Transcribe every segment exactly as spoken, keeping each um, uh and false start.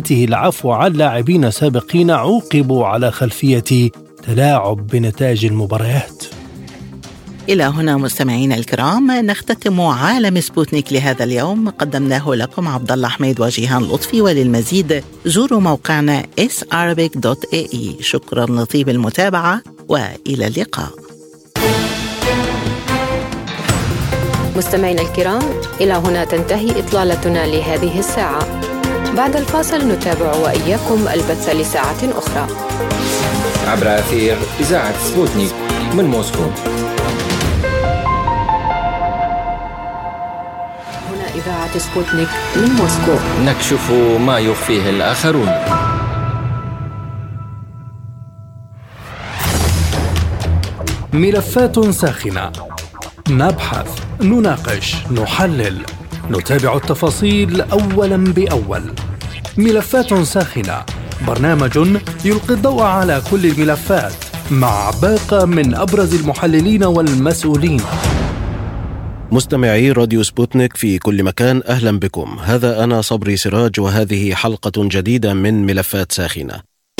محاولته العفو عن لاعبين سابقين عوقبوا على خلفية تلاعب بنتائج المباريات. إلى هنا مستمعينا الكرام نختتم عالم سبوتنيك لهذا اليوم، قدمناه لكم عبد الله حميد وجيهان لطفي، وللمزيد زوروا موقعنا إس أرابيك دوت إيه إي. شكرا لطيب المتابعة وإلى اللقاء. مستمعينا الكرام، إلى هنا تنتهي إطلالتنا لهذه الساعة. بعد الفاصل نتابع وإياكم البث لساعة أخرى عبر أثير إذاعة سبوتنيك من موسكو. هنا إذاعة سبوتنيك من موسكو، نكشف ما يخفيه الآخرون. ملفات ساخنة، نبحث، نناقش، نحلل، نتابع التفاصيل أولا بأول. ملفات ساخنة، برنامج يلقي الضوء على كل الملفات مع باقة من أبرز المحللين والمسؤولين. مستمعي راديو سبوتنيك في كل مكان، أهلا بكم. هذا أنا صبري سراج، وهذه حلقة جديدة من ملفات ساخنة.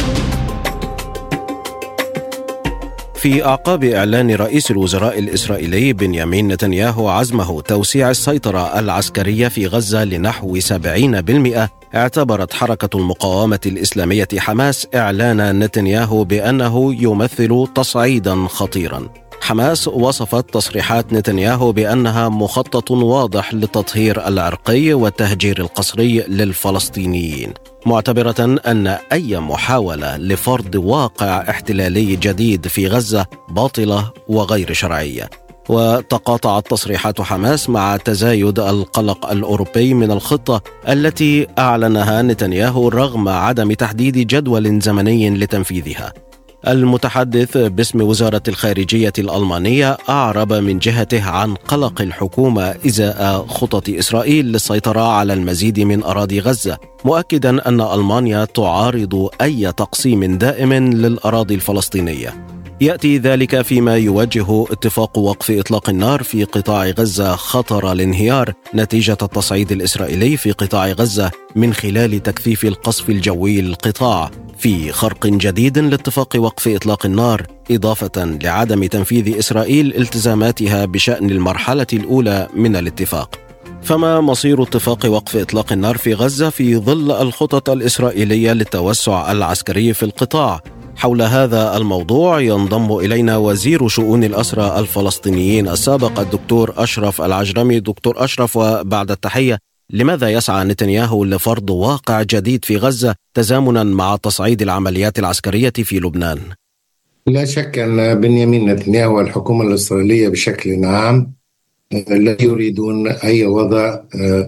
في أعقاب إعلان رئيس الوزراء الإسرائيلي بنيامين نتنياهو عزمه توسيع السيطرة العسكرية في غزة لنحو سبعين بالمئة، اعتبرت حركة المقاومة الإسلامية حماس إعلان نتنياهو بأنه يمثل تصعيدا خطيرا. حماس وصفت تصريحات نتنياهو بأنها مخطط واضح للتطهير العرقي والتهجير القسري للفلسطينيين، معتبرة أن أي محاولة لفرض واقع احتلالي جديد في غزة باطلة وغير شرعية. وتقاطعت تصريحات حماس مع تزايد القلق الأوروبي من الخطة التي أعلنها نتنياهو رغم عدم تحديد جدول زمني لتنفيذها. المتحدث باسم وزارة الخارجية الألمانية أعرب من جهته عن قلق الحكومة إزاء خطط إسرائيل للسيطرة على المزيد من أراضي غزة، مؤكدا أن ألمانيا تعارض أي تقسيم دائم للأراضي الفلسطينية. يأتي ذلك فيما يواجه اتفاق وقف إطلاق النار في قطاع غزة خطر الانهيار نتيجة التصعيد الإسرائيلي في قطاع غزة من خلال تكثيف القصف الجوي للقطاع، في خرق جديد لاتفاق وقف إطلاق النار، إضافة لعدم تنفيذ إسرائيل التزاماتها بشأن المرحلة الأولى من الاتفاق. فما مصير اتفاق وقف إطلاق النار في غزة في ظل الخطط الإسرائيلية للتوسع العسكري في القطاع؟ حول هذا الموضوع ينضم إلينا وزير شؤون الأسرى الفلسطينيين السابق الدكتور أشرف العجرمي. دكتور أشرف، وبعد التحية، لماذا يسعى نتنياهو لفرض واقع جديد في غزة تزامنا مع تصعيد العمليات العسكرية في لبنان؟ لا شك أن بنيامين نتنياهو والحكومة الإسرائيلية بشكل عام لا يريدون أي وضع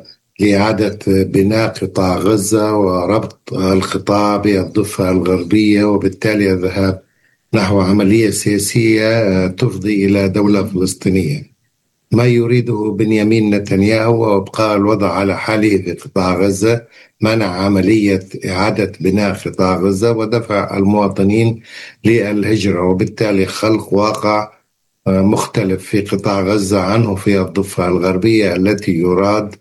لإعادة بناء قطاع غزة وربط القطاع بالضفة الغربية، وبالتالي الذهاب نحو عملية سياسية تفضي إلى دولة فلسطينية. ما يريده بنيامين نتنياهو هو إبقاء الوضع على حاله في قطاع غزة، منع عملية إعادة بناء قطاع غزة ودفع المواطنين للهجرة، وبالتالي خلق واقع مختلف في قطاع غزة عنه في الضفة الغربية التي يراد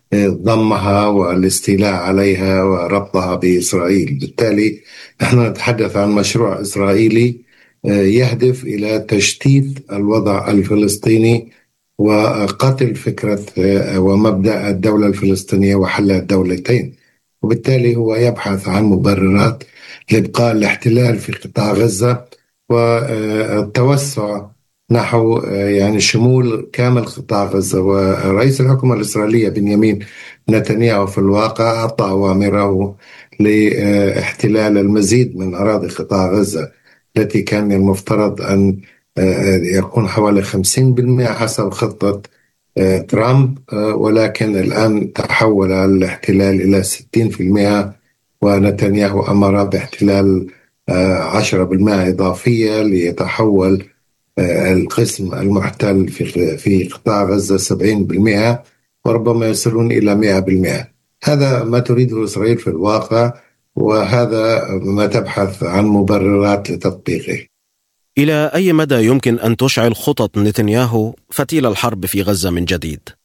ضمها والاستيلاء عليها وربطها بإسرائيل. بالتالي نحن نتحدث عن مشروع إسرائيلي يهدف إلى تشتيت الوضع الفلسطيني وقتل فكرة ومبدأ الدولة الفلسطينية وحل الدولتين، وبالتالي هو يبحث عن مبررات لإبقاء الاحتلال في قطاع غزة والتوسع نحو يعني شمول كامل قطاع غزة. ورئيس الحكومة الإسرائيلية بنيامين نتنياهو في الواقع أعطى أوامره لاحتلال المزيد من أراضي قطاع غزة التي كان المفترض أن يكون حوالي خمسين بالمئة حسب خطة ترامب، ولكن الآن تحول الاحتلال إلى ستين بالمئة، ونتنياهو أمر باحتلال عشرة بالمئة إضافية ليتحول القسم المحتل في في قطاع غزة سبعين بالمئة، وربما يصلون إلى مئة بالمئة. هذا ما تريده إسرائيل في الواقع، وهذا ما تبحث عن مبررات لتطبيقه. إلى أي مدى يمكن أن تشعل خطط نتنياهو فتيل الحرب في غزة من جديد؟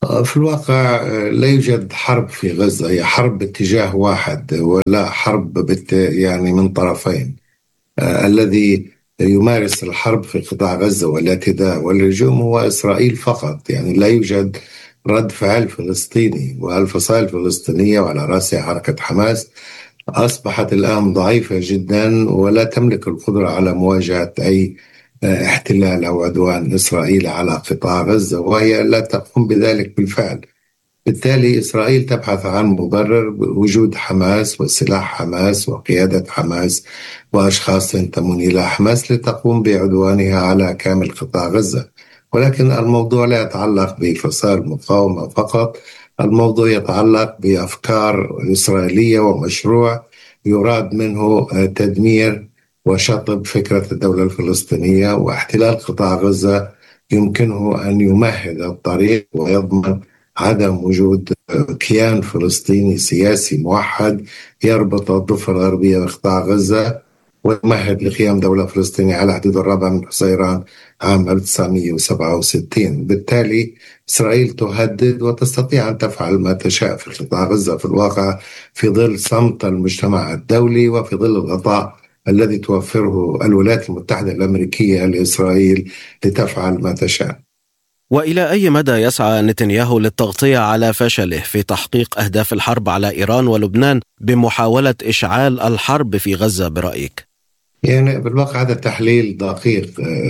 في الواقع لا يوجد حرب في غزة، هي حرب باتجاه واحد ولا حرب بت يعني من طرفين. آه الذي يمارس الحرب في قطاع غزة والاعتداء والهجوم هو إسرائيل فقط. يعني لا يوجد رد فعل فلسطيني، والفصائل الفلسطينية وعلى رأسها حركة حماس أصبحت الآن ضعيفة جدا ولا تملك القدرة على مواجهة أي احتلال أو عدوان إسرائيل على قطاع غزة، وهي لا تقوم بذلك بالفعل. بالتالي إسرائيل تبحث عن مبرر وجود حماس وسلاح حماس وقيادة حماس وأشخاص ينتمون إلى حماس لتقوم بعدوانها على كامل قطاع غزة. ولكن الموضوع لا يتعلق بفصائل المقاومة فقط، الموضوع يتعلق بأفكار إسرائيلية ومشروع يراد منه تدمير وشطب فكرة الدولة الفلسطينية، واحتلال قطاع غزة يمكنه أن يمهد الطريق ويضمن عدم وجود كيان فلسطيني سياسي موحد يربط الضفة الغربية بقطاع غزة ويمهد لقيام دولة فلسطينية على حدود الرابع من حزيران عام ألف وتسعمئة وسبعة وستين. بالتالي إسرائيل تهدد وتستطيع أن تفعل ما تشاء في قطاع غزة في الواقع في ظل صمت المجتمع الدولي وفي ظل الغطاء الذي توفره الولايات المتحدة الأمريكية لإسرائيل لتفعل ما تشاء. وإلى أي مدى يسعى نتنياهو للتغطية على فشله في تحقيق أهداف الحرب على إيران ولبنان بمحاولة إشعال الحرب في غزة برأيك؟ يعني بالواقع هذا تحليل دقيق.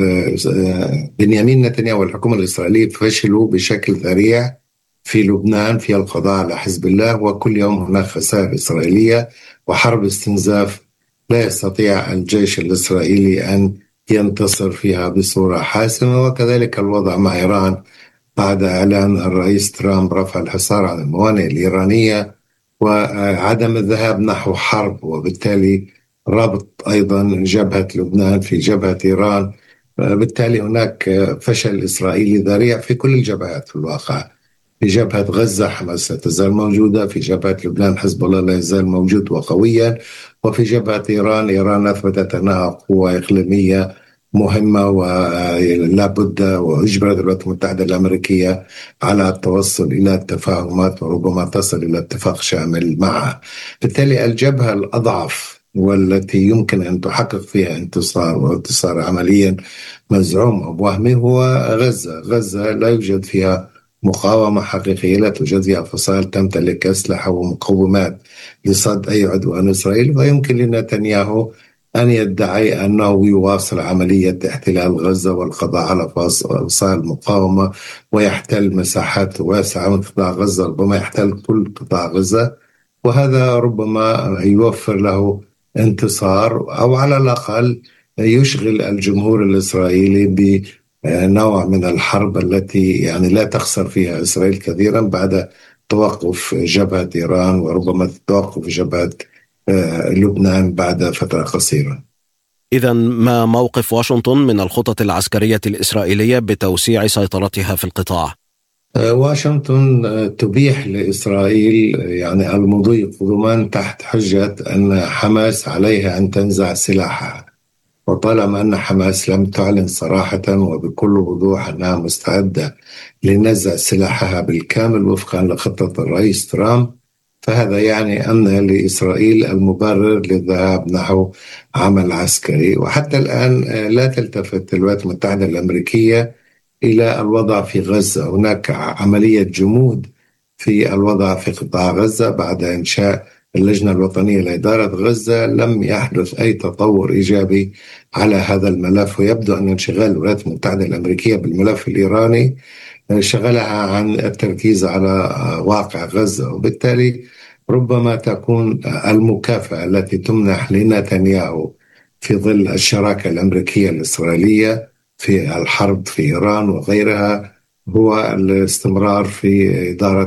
بنيامين نتنياهو والحكومة الإسرائيلية فشلوا بشكل ذريع في لبنان في القضاء على حزب الله، وكل يوم هناك خسائر إسرائيلية وحرب استنزاف لا يستطيع الجيش الإسرائيلي أن ينتصر فيها بصورة حاسمة. وكذلك الوضع مع إيران بعد إعلان الرئيس ترامب رفع الحصار عن الموانئ الإيرانية وعدم الذهاب نحو حرب، وبالتالي ربط أيضا جبهة لبنان في جبهة إيران. بالتالي هناك فشل إسرائيلي ذريع في كل الجبهات في الواقع. في جبهة غزة حماس لا تزال موجودة، في جبهة لبنان حزب الله لا يزال موجود وقويا، وفي جبهة إيران إيران أثبتت أنها قوة إقليمية مهمة ولا بد وأجبرت الولايات المتحدة الأمريكية على التوصل إلى التفاهمات وربما تصل إلى اتفاق شامل معها. بالتالي الجبهة الأضعف والتي يمكن أن تحقق فيها انتصار وانتصار عمليا مزعوم أو وهمي هو غزة. غزة لا يوجد فيها مقاومة حقيقية، لا توجد فيها فصائل تمتلك أسلحة ومقومات لصد أي عدوان إسرائيل، ويمكن لنتنياهو أن يدعي أنه يواصل عملية احتلال غزة والقضاء على فصائل المقاومة ويحتل مساحات واسعة من قطاع غزة، ربما يحتل كل قطاع غزة، وهذا ربما يوفر له انتصار أو على الأقل يشغل الجمهور الإسرائيلي بنوع من الحرب التي يعني لا تخسر فيها إسرائيل كثيرا بعد توقف جبهة إيران وربما توقف جبهة لبنان بعد فترة قصيرة. إذن ما موقف واشنطن من الخطط العسكرية الإسرائيلية بتوسيع سيطرتها في القطاع؟ واشنطن تبيح لإسرائيل يعني المضي قدما تحت حجة أن حماس عليها أن تنزع سلاحها، وطالما أن حماس لم تعلن صراحة وبكل وضوح أنها مستعدة لنزع سلاحها بالكامل وفقا لخطة الرئيس ترامب، فهذا يعني أن لإسرائيل المبرر للذهاب نحو عمل عسكري. وحتى الآن لا تلتفت الولايات المتحدة الأمريكية إلى الوضع في غزة. هناك عملية جمود في الوضع في قطاع غزة بعد إنشاء اللجنة الوطنية لإدارة غزة. لم يحدث أي تطور إيجابي على هذا الملف، ويبدو أن انشغال الولايات المتحدة الأمريكية بالملف الإيراني شغلها عن التركيز على واقع غزة، وبالتالي ربما تكون المكافأة التي تمنح لنتنياهو في ظل الشراكة الأمريكية الإسرائيلية في الحرب في إيران وغيرها هو الاستمرار في إدارة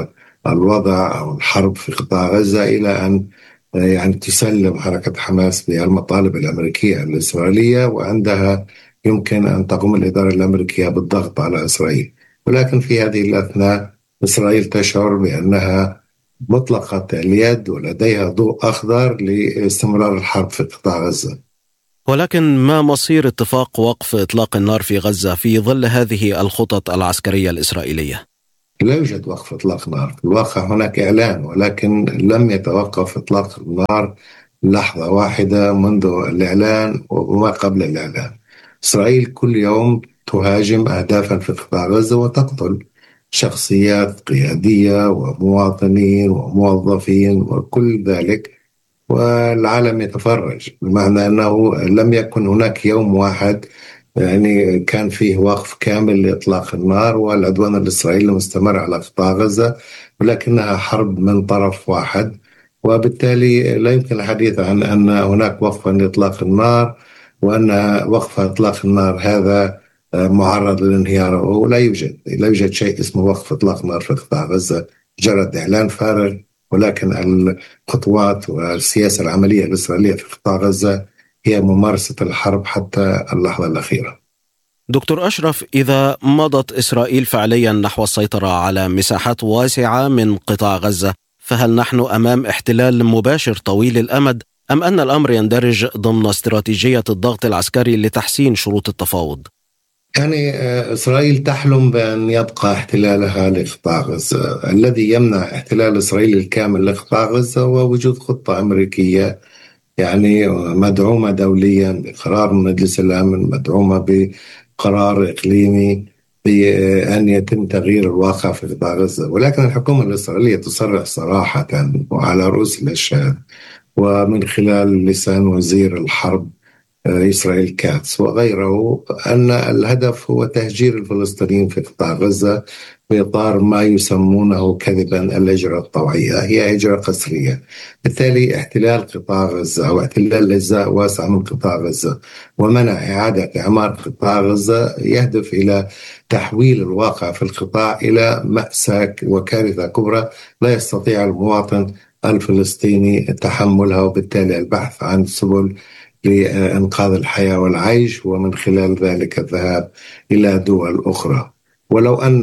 الوضع أو الحرب في قطاع غزة إلى أن يعني تسلم حركة حماس بالمطالب الأمريكية الإسرائيلية، وعندها يمكن أن تقوم الإدارة الأمريكية بالضغط على إسرائيل. ولكن في هذه الأثناء إسرائيل تشعر بأنها مطلقة اليد ولديها ضوء أخضر لاستمرار الحرب في قطاع غزة. ولكن ما مصير اتفاق وقف إطلاق النار في غزة في ظل هذه الخطط العسكرية الإسرائيلية؟ لا يوجد وقف إطلاق نار. في الواقع هناك إعلان، ولكن لم يتوقف إطلاق النار لحظة واحدة منذ الإعلان وما قبل الإعلان. إسرائيل كل يوم تهاجم أهدافا في قطاع غزة وتقتل شخصيات قيادية ومواطنين وموظفين وكل ذلك، والعالم يتفرج، بمعنى أنه لم يكن هناك يوم واحد يعني كان فيه وقف كامل لإطلاق النار، والعدوان الإسرائيلي مستمر على قطاع غزة، ولكنها حرب من طرف واحد، وبالتالي لا يمكن الحديث عن أن هناك وقفا لإطلاق النار وأن وقف إطلاق النار هذا معرض للانهيار. ولا يوجد لا يوجد شيء اسمه وقف إطلاق نار في قطاع غزة، مجرد إعلان فارغ، ولكن الخطوات والسياسة العملية الإسرائيلية في قطاع غزة هي ممارسة الحرب حتى اللحظة الأخيرة. دكتور أشرف، إذا مضت إسرائيل فعليا نحو السيطرة على مساحات واسعة من قطاع غزة، فهل نحن أمام احتلال مباشر طويل الأمد، أم أن الأمر يندرج ضمن استراتيجية الضغط العسكري لتحسين شروط التفاوض؟ يعني إسرائيل تحلم بأن يبقى احتلالها لقطاع غزة. الذي يمنع احتلال إسرائيل الكامل لقطاع غزة هو وجود خطة أمريكية يعني مدعومة دوليا بقرار مجلس الأمن، مدعومة بقرار إقليمي بأن يتم تغيير الواقع في قطاع غزة. ولكن الحكومة الإسرائيلية تصرح صراحة وعلى رؤوس الأشهاد ومن خلال لسان وزير الحرب إسرائيل كاتس وغيره أن الهدف هو تهجير الفلسطينيين في قطاع غزة في إطار ما يسمونه كذبا الهجرة الطوعية. هي هجرة قسرية. بالتالي احتلال قطاع غزة أو احتلال أجزاء واسعة من قطاع غزة ومنع إعادة إعمار قطاع غزة يهدف إلى تحويل الواقع في القطاع إلى مأساة وكارثة كبرى لا يستطيع المواطن الفلسطيني تحملها، وبالتالي البحث عن سبل لإنقاذ الحياة والعيش، ومن خلال ذلك الذهاب إلى دول أخرى. ولو أن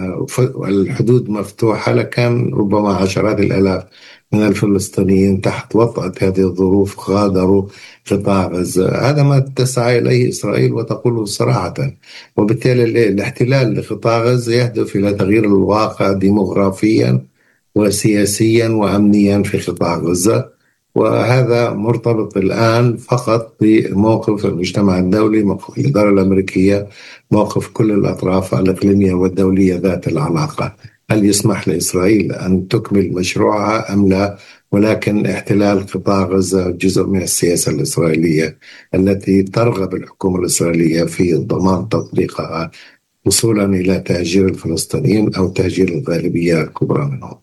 الحدود مفتوحة لكان ربما عشرات الآلاف من الفلسطينيين تحت وطأة هذه الظروف غادروا قطاع غزة. هذا ما تسعى إليه إسرائيل وتقوله صراحة. وبالتالي الاحتلال لقطاع غزة يهدف إلى تغيير الواقع ديموغرافيا وسياسيا وأمنيا في قطاع غزة، وهذا مرتبط الآن فقط بموقف المجتمع الدولي، موقف الإدارة الأمريكية، موقف كل الأطراف الإقليمية والدولية ذات العلاقة. هل يسمح لإسرائيل أن تكمل مشروعها أم لا؟ ولكن احتلال قطاع غزة جزء من السياسة الإسرائيلية التي ترغب الحكومة الإسرائيلية في ضمان تطبيقها وصولا إلى تهجير الفلسطينيين أو تهجير الغالبية الكبرى منهم.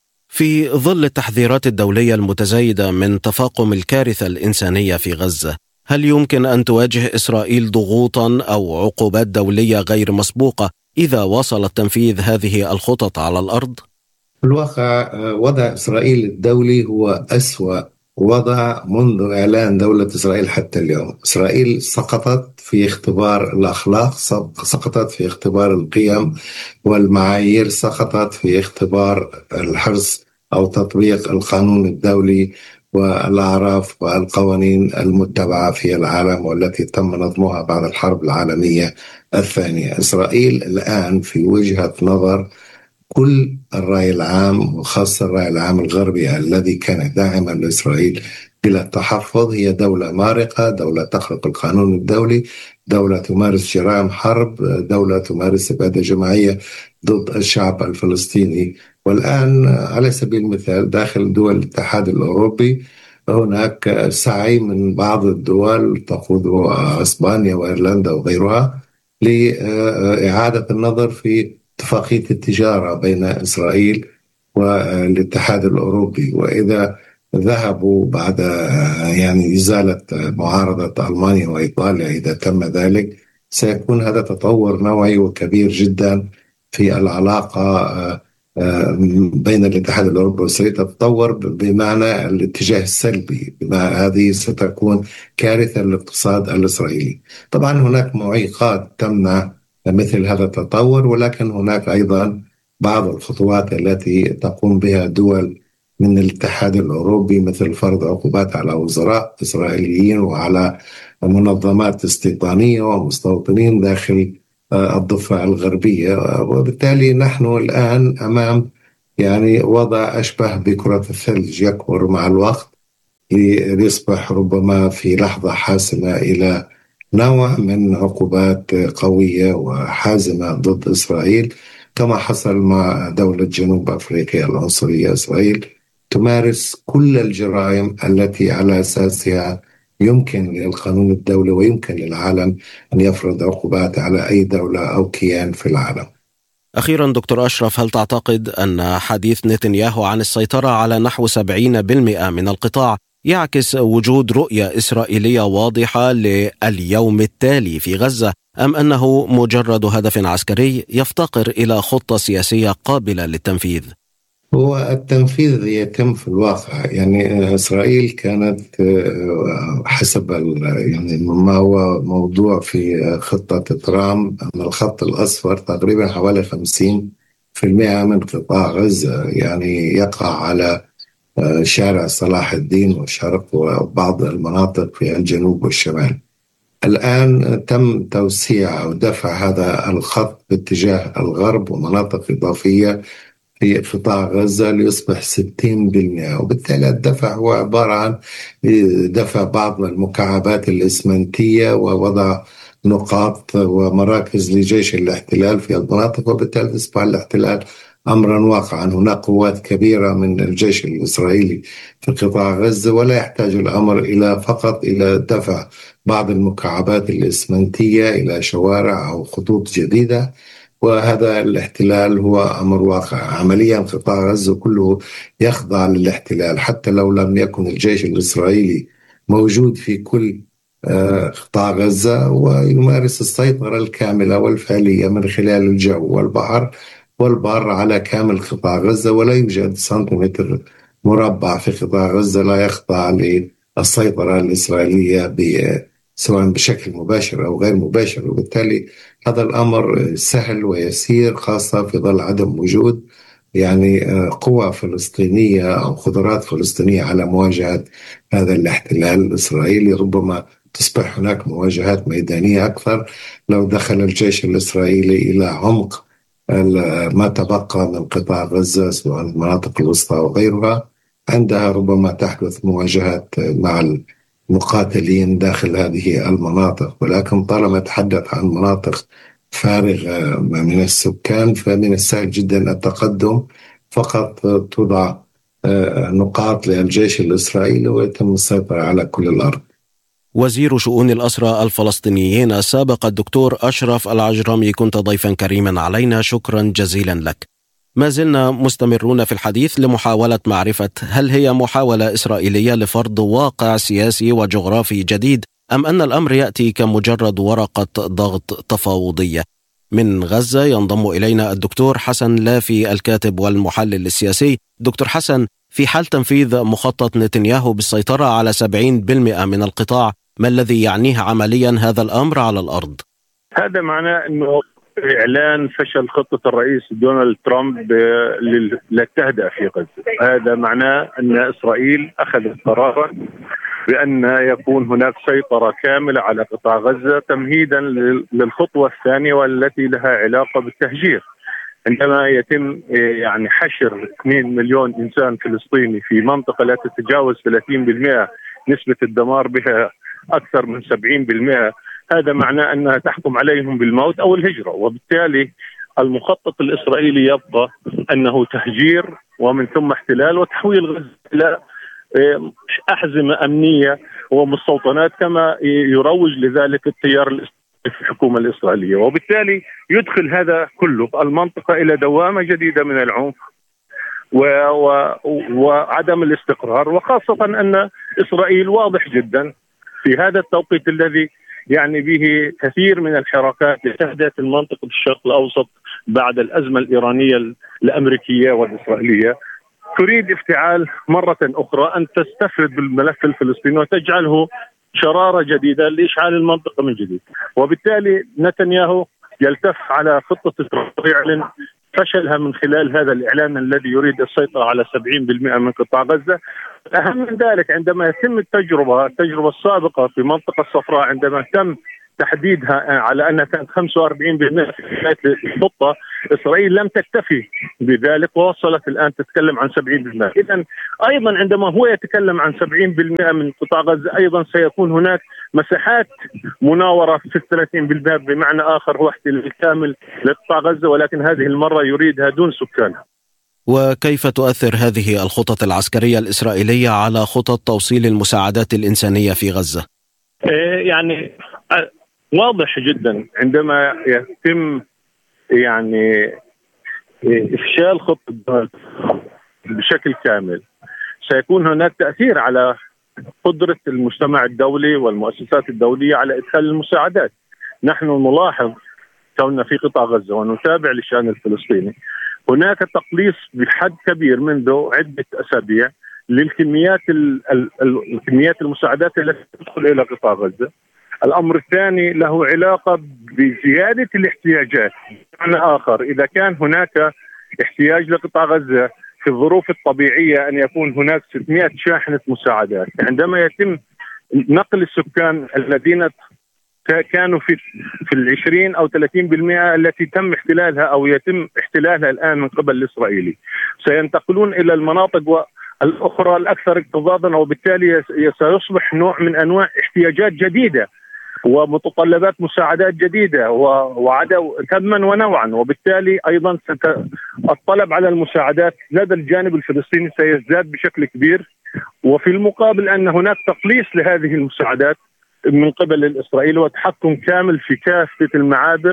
في ظل التحذيرات الدولية المتزايدة من تفاقم الكارثة الإنسانية في غزة، هل يمكن أن تواجه إسرائيل ضغوطا أو عقوبات دولية غير مسبوقة إذا واصل تنفيذ هذه الخطط على الأرض؟ في الواقع وضع إسرائيل الدولي هو أسوأ وضع منذ إعلان دولة إسرائيل حتى اليوم. إسرائيل سقطت في اختبار الأخلاق، سقطت في اختبار القيم والمعايير، سقطت في اختبار الحرص أو تطبيق القانون الدولي والأعراف والقوانين المتبعة في العالم والتي تم نظمها بعد الحرب العالمية الثانية. إسرائيل الآن في وجهة نظر كل الرأي العام وخاصة الرأي العام الغربي الذي كان داعما لإسرائيل بلا تحفظ، هي دولة مارقة، دولة تخرق القانون الدولي، دولة تمارس جرائم حرب، دولة تمارس إبادة جماعية ضد الشعب الفلسطيني. والآن على سبيل المثال داخل دول الاتحاد الأوروبي هناك سعي من بعض الدول تقوده إسبانيا وإيرلندا وغيرها لإعادة النظر في اتفاقية التجارة بين إسرائيل والاتحاد الأوروبي. وإذا ذهبوا بعد يعني إزالة معارضة ألمانيا وإيطاليا، إذا تم ذلك سيكون هذا تطور نوعي وكبير جدا في العلاقة بين الاتحاد الأوروبي وإسرائيل، تتطور بمعنى الاتجاه السلبي، بما هذه ستكون كارثة للاقتصاد الإسرائيلي. طبعا هناك معيقات تمنع مثل هذا التطور، ولكن هناك أيضا بعض الخطوات التي تقوم بها دول من الاتحاد الأوروبي مثل فرض عقوبات على وزراء إسرائيليين وعلى منظمات استيطانية ومستوطنين داخل الضفة الغربية. وبالتالي نحن الآن أمام يعني وضع أشبه بكرة الثلج يكبر مع الوقت ليصبح ربما في لحظة حاسمة إلى نوع من عقوبات قوية وحازمة ضد إسرائيل، كما حصل مع دولة جنوب أفريقيا العنصرية. إسرائيل تمارس كل الجرائم التي على أساسها يمكن للقانون الدولي ويمكن للعالم أن يفرض عقوبات على أي دولة أو كيان في العالم. أخيرا دكتور أشرف، هل تعتقد أن حديث نتنياهو عن السيطرة على نحو سبعين بالمئة من القطاع يعكس وجود رؤية إسرائيلية واضحة لليوم التالي في غزة، أم أنه مجرد هدف عسكري يفتقر إلى خطة سياسية قابلة للتنفيذ؟ هو التنفيذ يتم في الواقع. يعني إسرائيل كانت حسب يعني ما هو موضوع في خطة ترامب أن الخط الأصفر تقريبا حوالي خمسين بالمئة من قطاع غزة يعني يقع على شارع صلاح الدين والشرق وبعض المناطق في الجنوب والشمال. الآن تم توسيع أو دفع هذا الخط باتجاه الغرب ومناطق إضافية في قطاع غزة ليصبح ستين بالمئة، وبالتالي الدفع هو عبارة عن دفع بعض المكعبات الإسمنتية ووضع نقاط ومراكز لجيش الاحتلال في المناطق، وبالتالي يصبح الاحتلال أمرا واقعا. هناك قوات كبيرة من الجيش الإسرائيلي في قطاع غزة، ولا يحتاج الأمر إلى فقط إلى دفع بعض المكعبات الإسمنتية إلى شوارع أو خطوط جديدة، وهذا الاحتلال هو أمر واقع. عمليا قطاع غزة كله يخضع للاحتلال، حتى لو لم يكن الجيش الإسرائيلي موجود في كل قطاع غزة، ويمارس السيطرة الكاملة والفعلية من خلال الجو والبحر والبر على كامل قطاع غزة، ولا يوجد سنتيمتر مربع في قطاع غزة لا يخضع للسيطرة الإسرائيلية سواء بشكل مباشر أو غير مباشر. وبالتالي هذا الأمر سهل ويسير، خاصة في ظل عدم وجود يعني قوى فلسطينية أو قدرات فلسطينية على مواجهة هذا الاحتلال الإسرائيلي. ربما تصبح هناك مواجهات ميدانية أكثر لو دخل الجيش الإسرائيلي إلى عمق ما تبقى من قطاع غزة سواء المناطق الوسطى وغيرها. عندها ربما تحدث مواجهات مع المقاتلين داخل هذه المناطق، ولكن طالما تحدث عن مناطق فارغة من السكان فمن السهل جدا التقدم، فقط توضع نقاط للجيش الإسرائيلي ويتم السيطرة على كل الأرض. وزير شؤون الأسرى الفلسطينيين السابق الدكتور أشرف العجرمي، كنت ضيفا كريما علينا، شكرا جزيلا لك. ما زلنا مستمرون في الحديث لمحاولة معرفة هل هي محاولة إسرائيلية لفرض واقع سياسي وجغرافي جديد، أم أن الأمر يأتي كمجرد ورقة ضغط تفاوضية. من غزة ينضم إلينا الدكتور حسن لافي الكاتب والمحلل السياسي. دكتور حسن، في حال تنفيذ مخطط نتنياهو بالسيطرة على سبعين بالمئة من القطاع، ما الذي يعنيه عمليا هذا الأمر على الأرض؟ هذا معناه أنه إعلان فشل خطة الرئيس دونالد ترامب للتهدئة في غزة. هذا معناه أن إسرائيل أخذت قرارا بأن يكون هناك سيطرة كاملة على قطاع غزة تمهيدا للخطوة الثانية والتي لها علاقة بالتهجير. عندما يتم يعني حشر اثنين مليون إنسان فلسطيني في منطقة لا تتجاوز ثلاثين بالمئة، نسبة الدمار بها أكثر من سبعين بالمئة، هذا معناه أنها تحكم عليهم بالموت أو الهجرة. وبالتالي المخطط الإسرائيلي يبقى أنه تهجير ومن ثم احتلال وتحويل غزة إلى أحزمة أمنية ومستوطنات كما يروج لذلك التيار الإسرائيلي في الحكومة الإسرائيلية. وبالتالي يدخل هذا كله المنطقة إلى دوامة جديدة من العنف و... و... وعدم الاستقرار، وخاصة أن إسرائيل واضح جدا في هذا التوقيت الذي يعني به كثير من الحركات لتهدئة المنطقة الشرق الأوسط بعد الأزمة الإيرانية الأمريكية والإسرائيلية، تريد افتعال مرة أخرى أن تستفرد بالملف الفلسطيني وتجعله شرارة جديدة لإشعال المنطقة من جديد. وبالتالي نتنياهو يلتف على خطة يعلن فشلها من خلال هذا الإعلان الذي يريد السيطرة على سبعين بالمئة من قطاع غزة. الأهم من ذلك عندما يتم التجربة التجربة السابقة في منطقة الصفراء، عندما تم تحديدها على أنها كانت خمسة وأربعين بالمئة في بداية الخطة، إسرائيل لم تكتفي بذلك ووصلت الآن تتكلم عن سبعين بالمئة. إذن أيضا عندما هو يتكلم عن سبعين بالمئة من قطاع غزة أيضا سيكون هناك مساحات مناورة في ثلاثين بالمئة، بمعنى آخر هو احتلال كامل لقطاع غزة، ولكن هذه المرة يريدها دون سكانها. وكيف تؤثر هذه الخطط العسكرية الإسرائيلية على خطط توصيل المساعدات الإنسانية في غزة؟ يعني واضح جدا عندما يتم يعني إفشال خطة بشكل كامل سيكون هناك تأثير على قدرة المجتمع الدولي والمؤسسات الدولية على إدخال المساعدات. نحن نلاحظ كوننا في قطاع غزة ونتابع للشأن الفلسطيني هناك تقليص بحد كبير منذ عدة أسابيع للكميات الكميات المساعدات التي تدخل إلى قطاع غزة. الأمر الثاني له علاقة بزيادة الاحتياجات. بمعنى آخر إذا كان هناك احتياج لقطاع غزة في الظروف الطبيعية أن يكون هناك ستمائة شاحنة مساعدات، عندما يتم نقل السكان الذين كانوا في في العشرين أو ثلاثين بالمئة التي تم احتلالها أو يتم احتلالها الآن من قبل الإسرائيلي، سينتقلون إلى المناطق الأخرى الأكثر اكتظاظا، وبالتالي سيصبح نوع من أنواع احتياجات جديدة ومتطلبات مساعدات جديدة وعدد كما ونوعا، وبالتالي أيضا الطلب على المساعدات لدى الجانب الفلسطيني سيزداد بشكل كبير. وفي المقابل أن هناك تقليص لهذه المساعدات من قبل الإسرائيل وتحكم كامل في كافة المعابر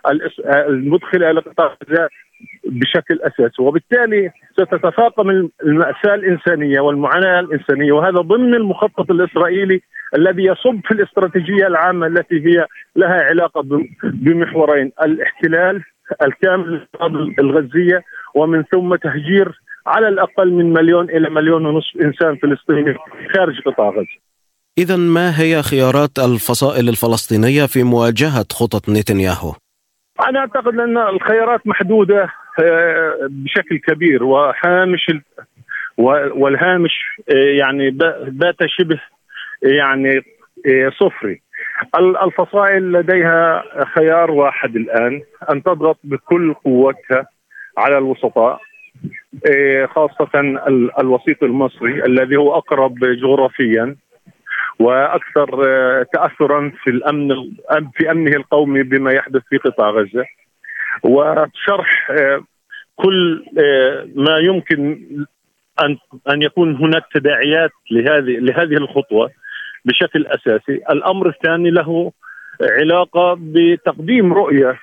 المدخلة إلى قطاع غزة بشكل أساسي، وبالتالي ستتفاقم المأساة الإنسانية والمعاناة الإنسانية، وهذا ضمن المخطط الإسرائيلي الذي يصب في الاستراتيجية العامة التي هي لها علاقة بمحورين: الاحتلال الكامل الغزية، ومن ثم تهجير على الأقل من مليون إلى مليون ونصف إنسان فلسطيني خارج قطاع غزة. إذن ما هي خيارات الفصائل الفلسطينية في مواجهة خطط نتنياهو؟ أنا أعتقد أن الخيارات محدودة بشكل كبير، وهامش والهامش يعني بات شبه يعني صفري. الفصائل لديها خيار واحد الآن، أن تضغط بكل قوتها على الوسطاء، خاصة الوسيط المصري الذي هو أقرب جغرافيا وأكثر تأثرا في الأمن في أمنه القومي بما يحدث في قطاع غزة، وشرح كل ما يمكن أن أن يكون هناك تداعيات لهذه لهذه الخطوة بشكل أساسي. الأمر الثاني له علاقة بتقديم رؤية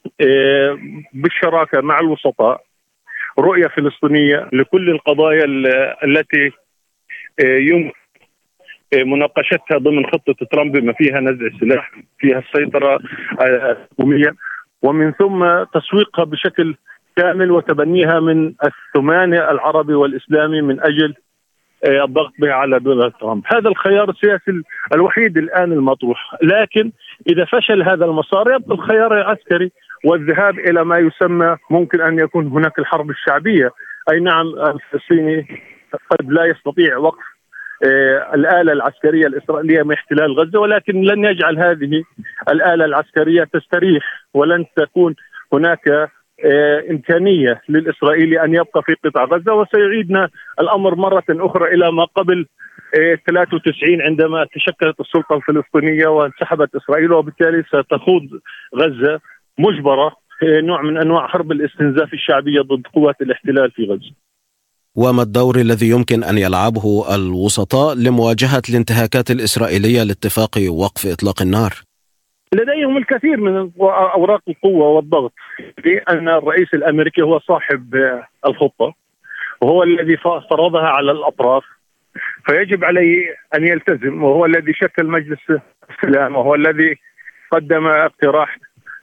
بالشراكة مع الوسطاء، رؤية فلسطينية لكل القضايا التي يمكن مناقشتها ضمن خطة ترامب، بما فيها نزع السلاح، فيها السيطرة الحكومية، ومن ثم تسويقها بشكل كامل وتبنيها من الثمانية العربي والإسلامي من أجل الضغط بها على دونالد ترامب. هذا الخيار السياسي الوحيد الآن المطروح، لكن إذا فشل هذا المسار يبقى الخيار العسكري والذهاب إلى ما يسمى ممكن أن يكون هناك الحرب الشعبية. أي نعم، الفلسطيني قد لا يستطيع وقف الآلة العسكرية الإسرائيلية من احتلال غزة، ولكن لن يجعل هذه الآلة العسكرية تستريح، ولن تكون هناك إمكانية للإسرائيلي أن يبقى في قطاع غزة، وسيعيدنا الأمر مرة أخرى إلى ما قبل ثلاثة وتسعين عندما تشكلت السلطة الفلسطينية وانسحبت إسرائيل، وبالتالي ستخوض غزة مجبرة نوع من أنواع حرب الاستنزاف الشعبية ضد قوات الاحتلال في غزة. وما الدور الذي يمكن أن يلعبه الوسطاء لمواجهة الانتهاكات الإسرائيلية لاتفاق وقف إطلاق النار؟ لديهم الكثير من أوراق القوة والضغط، لأن الرئيس الأمريكي هو صاحب الخطة وهو الذي فرضها على الأطراف، فيجب عليه أن يلتزم، وهو الذي شكل مجلس السلام، وهو الذي قدم اقتراح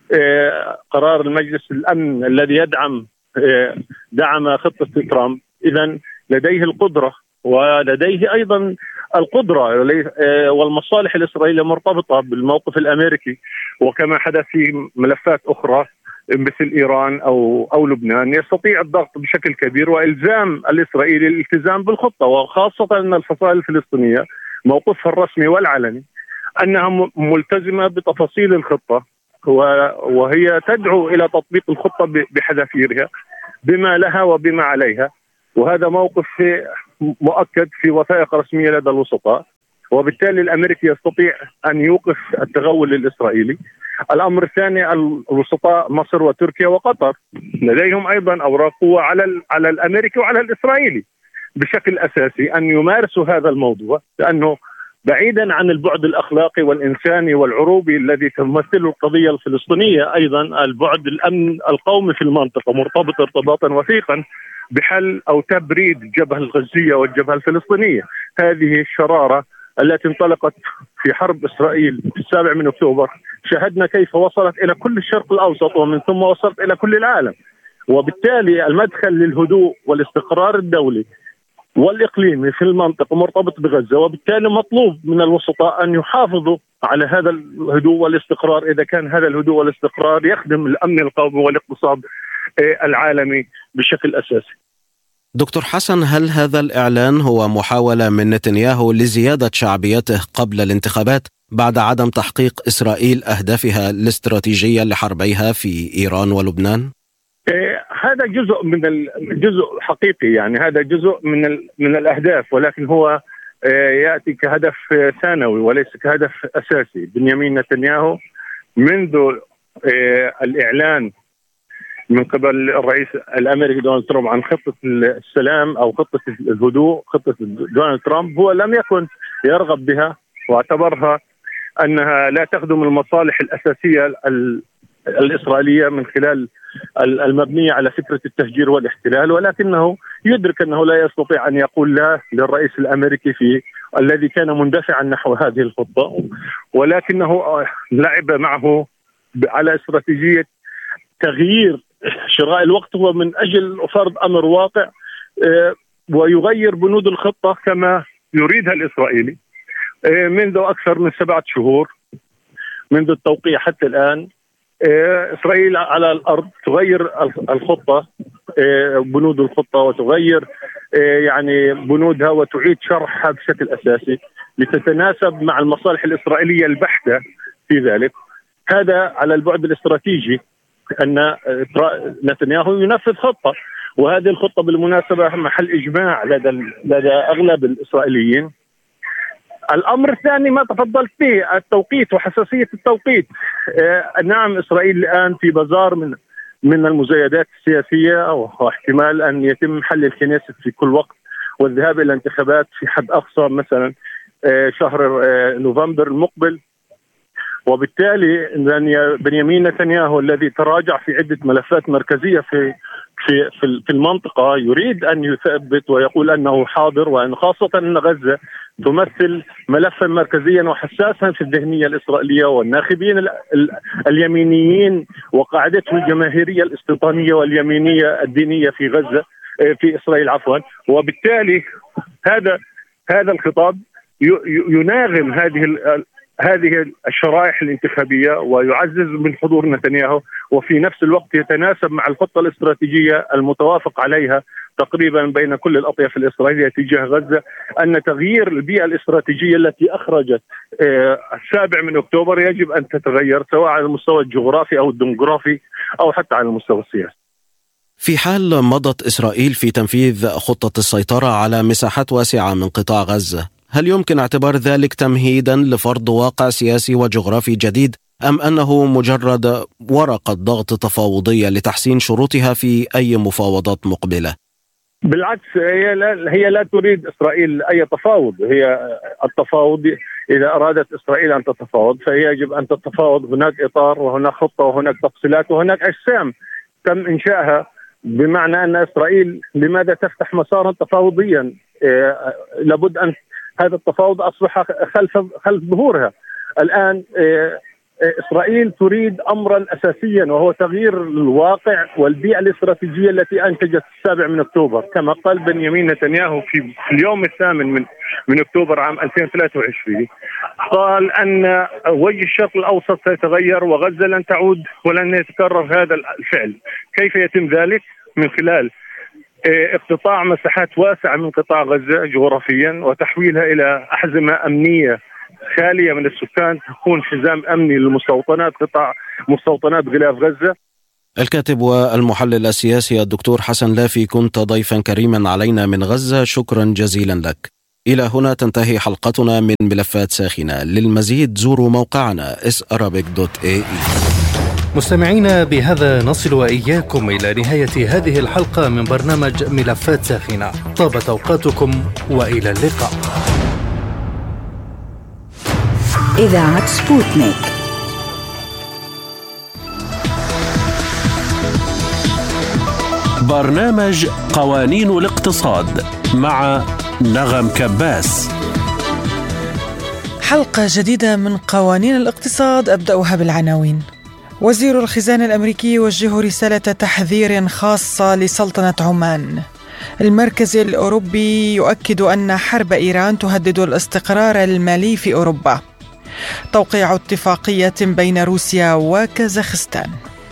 قرار المجلس الأمن الذي يدعم دعم خطة ترامب. إذن لديه القدرة ولديه أيضا القدرة والمصالح الإسرائيلية مرتبطة بالموقف الأمريكي، وكما حدث في ملفات أخرى مثل إيران أو أو لبنان يستطيع الضغط بشكل كبير وإلزام الإسرائيلي الالتزام بالخطة، وخاصة أن الفصائل الفلسطينية موقفها الرسمي والعلني أنها ملتزمة بتفاصيل الخطة، وهي تدعو إلى تطبيق الخطة بحذافيرها بما لها وبما عليها، وهذا موقف مؤكد في وثائق رسمية لدى الوسطاء، وبالتالي الأمريكي يستطيع أن يوقف التغول الإسرائيلي. الأمر الثاني، الوسطاء مصر وتركيا وقطر لديهم أيضا أوراق قوة على على الأمريكي وعلى الإسرائيلي بشكل أساسي أن يمارسوا هذا الموضوع، لأنه بعيدا عن البعد الأخلاقي والإنساني والعروبي الذي تمثله القضية الفلسطينية، أيضا البعد الأمن القومي في المنطقة مرتبط ارتباطا وثيقا بحل أو تبريد الجبهة الغزية والجبهة الفلسطينية. هذه الشرارة التي انطلقت في حرب إسرائيل في السابع من أكتوبر شاهدنا كيف وصلت إلى كل الشرق الأوسط ومن ثم وصلت إلى كل العالم، وبالتالي المدخل للهدوء والاستقرار الدولي والإقليمي في المنطقة مرتبط بغزة، وبالتالي مطلوب من الوسطاء أن يحافظوا على هذا الهدوء والاستقرار إذا كان هذا الهدوء والاستقرار يخدم الأمن القومي والاقتصاد العالمي بشكل أساسي. دكتور حسن، هل هذا الإعلان هو محاولة من نتنياهو لزيادة شعبيته قبل الانتخابات بعد عدم تحقيق إسرائيل أهدافها الاستراتيجية لحربيها في إيران ولبنان؟ هذا جزء من الجزء حقيقي، يعني هذا جزء من من الأهداف، ولكن هو يأتي كهدف ثانوي وليس كهدف أساسي. بنيامين نتنياهو منذ الإعلان من قبل الرئيس الأمريكي دونالد ترامب عن خطة السلام أو خطة الهدوء، خطة دونالد ترامب، هو لم يكن يرغب بها واعتبرها أنها لا تخدم المصالح الأساسية الإسرائيلية من خلال المبنية على فكرة التفجير والاحتلال، ولكنه يدرك أنه لا يستطيع أن يقول لا للرئيس الأمريكي في الذي كان مندفعا نحو هذه الخطة، ولكنه لعب معه على استراتيجية تغيير شراء الوقت، هو من أجل فرض أمر واقع ويغير بنود الخطة كما يريدها الإسرائيلي منذ أكثر من سبعة شهور منذ التوقيع حتى الآن. إسرائيل على الأرض تغير الخطة، بنود الخطة، وتغير يعني بنودها وتعيد شرحها بشكل أساسي لتتناسب مع المصالح الإسرائيلية البحتة في ذلك. هذا على البعد الاستراتيجي، أن نتنياهو ينفذ خطة، وهذه الخطة بالمناسبة محل إجماع لدى لدى أغلب الإسرائيليين. الأمر الثاني ما تفضلت به، التوقيت وحساسية التوقيت. آه نعم، إسرائيل الآن في بازار من من المزايدات السياسية، واحتمال أن يتم حل الكنيست في كل وقت والذهاب إلى انتخابات في حد أقصى مثلا آه شهر آه نوفمبر المقبل، وبالتالي بنيامين نتنياهو الذي تراجع في عدة ملفات مركزية في في في المنطقة يريد أن يثبت ويقول أنه حاضر، وأن خاصة أن غزة تمثل ملفا مركزيا وحساسا في الذهنية الإسرائيلية والناخبين اليمينيين وقاعدتهم الجماهيرية الاستيطانية واليمينية الدينية في غزة في إسرائيل عفوا. وبالتالي هذا هذا الخطاب يناغم هذه هذه الشرائح الانتخابية ويعزز من حضور نتنياهو، وفي نفس الوقت يتناسب مع الخطة الاستراتيجية المتوافق عليها تقريبا بين كل الأطياف الإسرائيلية تجاه غزة، أن تغيير البيئة الاستراتيجية التي أخرجت السابع من أكتوبر يجب أن تتغير، سواء على المستوى الجغرافي أو الديموغرافي أو حتى على المستوى السياسي. في حال مضت إسرائيل في تنفيذ خطة السيطرة على مساحات واسعة من قطاع غزة، هل يمكن اعتبار ذلك تمهيدا لفرض واقع سياسي وجغرافي جديد، أم أنه مجرد ورقة ضغط تفاوضية لتحسين شروطها في أي مفاوضات مقبلة؟ بالعكس، هي لا, هي لا تريد إسرائيل أي تفاوض. هي التفاوض إذا أرادت إسرائيل أن تتفاوض فهي يجب أن تتفاوض. هناك إطار وهناك خطة وهناك تفصيلات وهناك أجسام تم إنشائها، بمعنى أن إسرائيل لماذا تفتح مسارا تفاوضيا؟ إيه لابد أن هذا التفاوض أصبح خلف خلف ظهورها. الآن إسرائيل تريد أمرا أساسيا وهو تغيير الواقع والبيئة الاستراتيجية التي أنتجت السابع من أكتوبر، كما قال بنيامين نتنياهو في اليوم الثامن من من أكتوبر عام ألفين وثلاثة وعشرين، قال أن وجه الشرق الأوسط سيتغير وغزة لن تعود ولن يتكرر هذا الفعل. كيف يتم ذلك؟ من خلال اقتطاع مساحات واسعة من قطاع غزة جغرافيا وتحويلها إلى أحزمة أمنية خالية من السكان، تكون حزام أمني للمستوطنات، قطع مستوطنات غلاف غزة. الكاتب والمحلل السياسي الدكتور حسن لافي، كنت ضيفا كريما علينا من غزة، شكرا جزيلا لك. إلى هنا تنتهي حلقتنا من ملفات ساخنة. للمزيد زوروا موقعنا إس أرابيك دوت إيه إي. مستمعينا، بهذا نصل وإياكم إلى نهاية هذه الحلقة من برنامج ملفات ساخنة. طابت أوقاتكم وإلى اللقاء. إذاعة سبوتنيك. برنامج قوانين الاقتصاد مع نغم كباس. حلقة جديدة من قوانين الاقتصاد، أبدأها بالعناوين. وزير الخزانة الأمريكي يوجه رسالة تحذير خاصة لسلطنة عمان. المركز الأوروبي يؤكد أن حرب إيران تهدد الاستقرار المالي في أوروبا. توقيع اتفاقية بين روسيا وكازاخستان.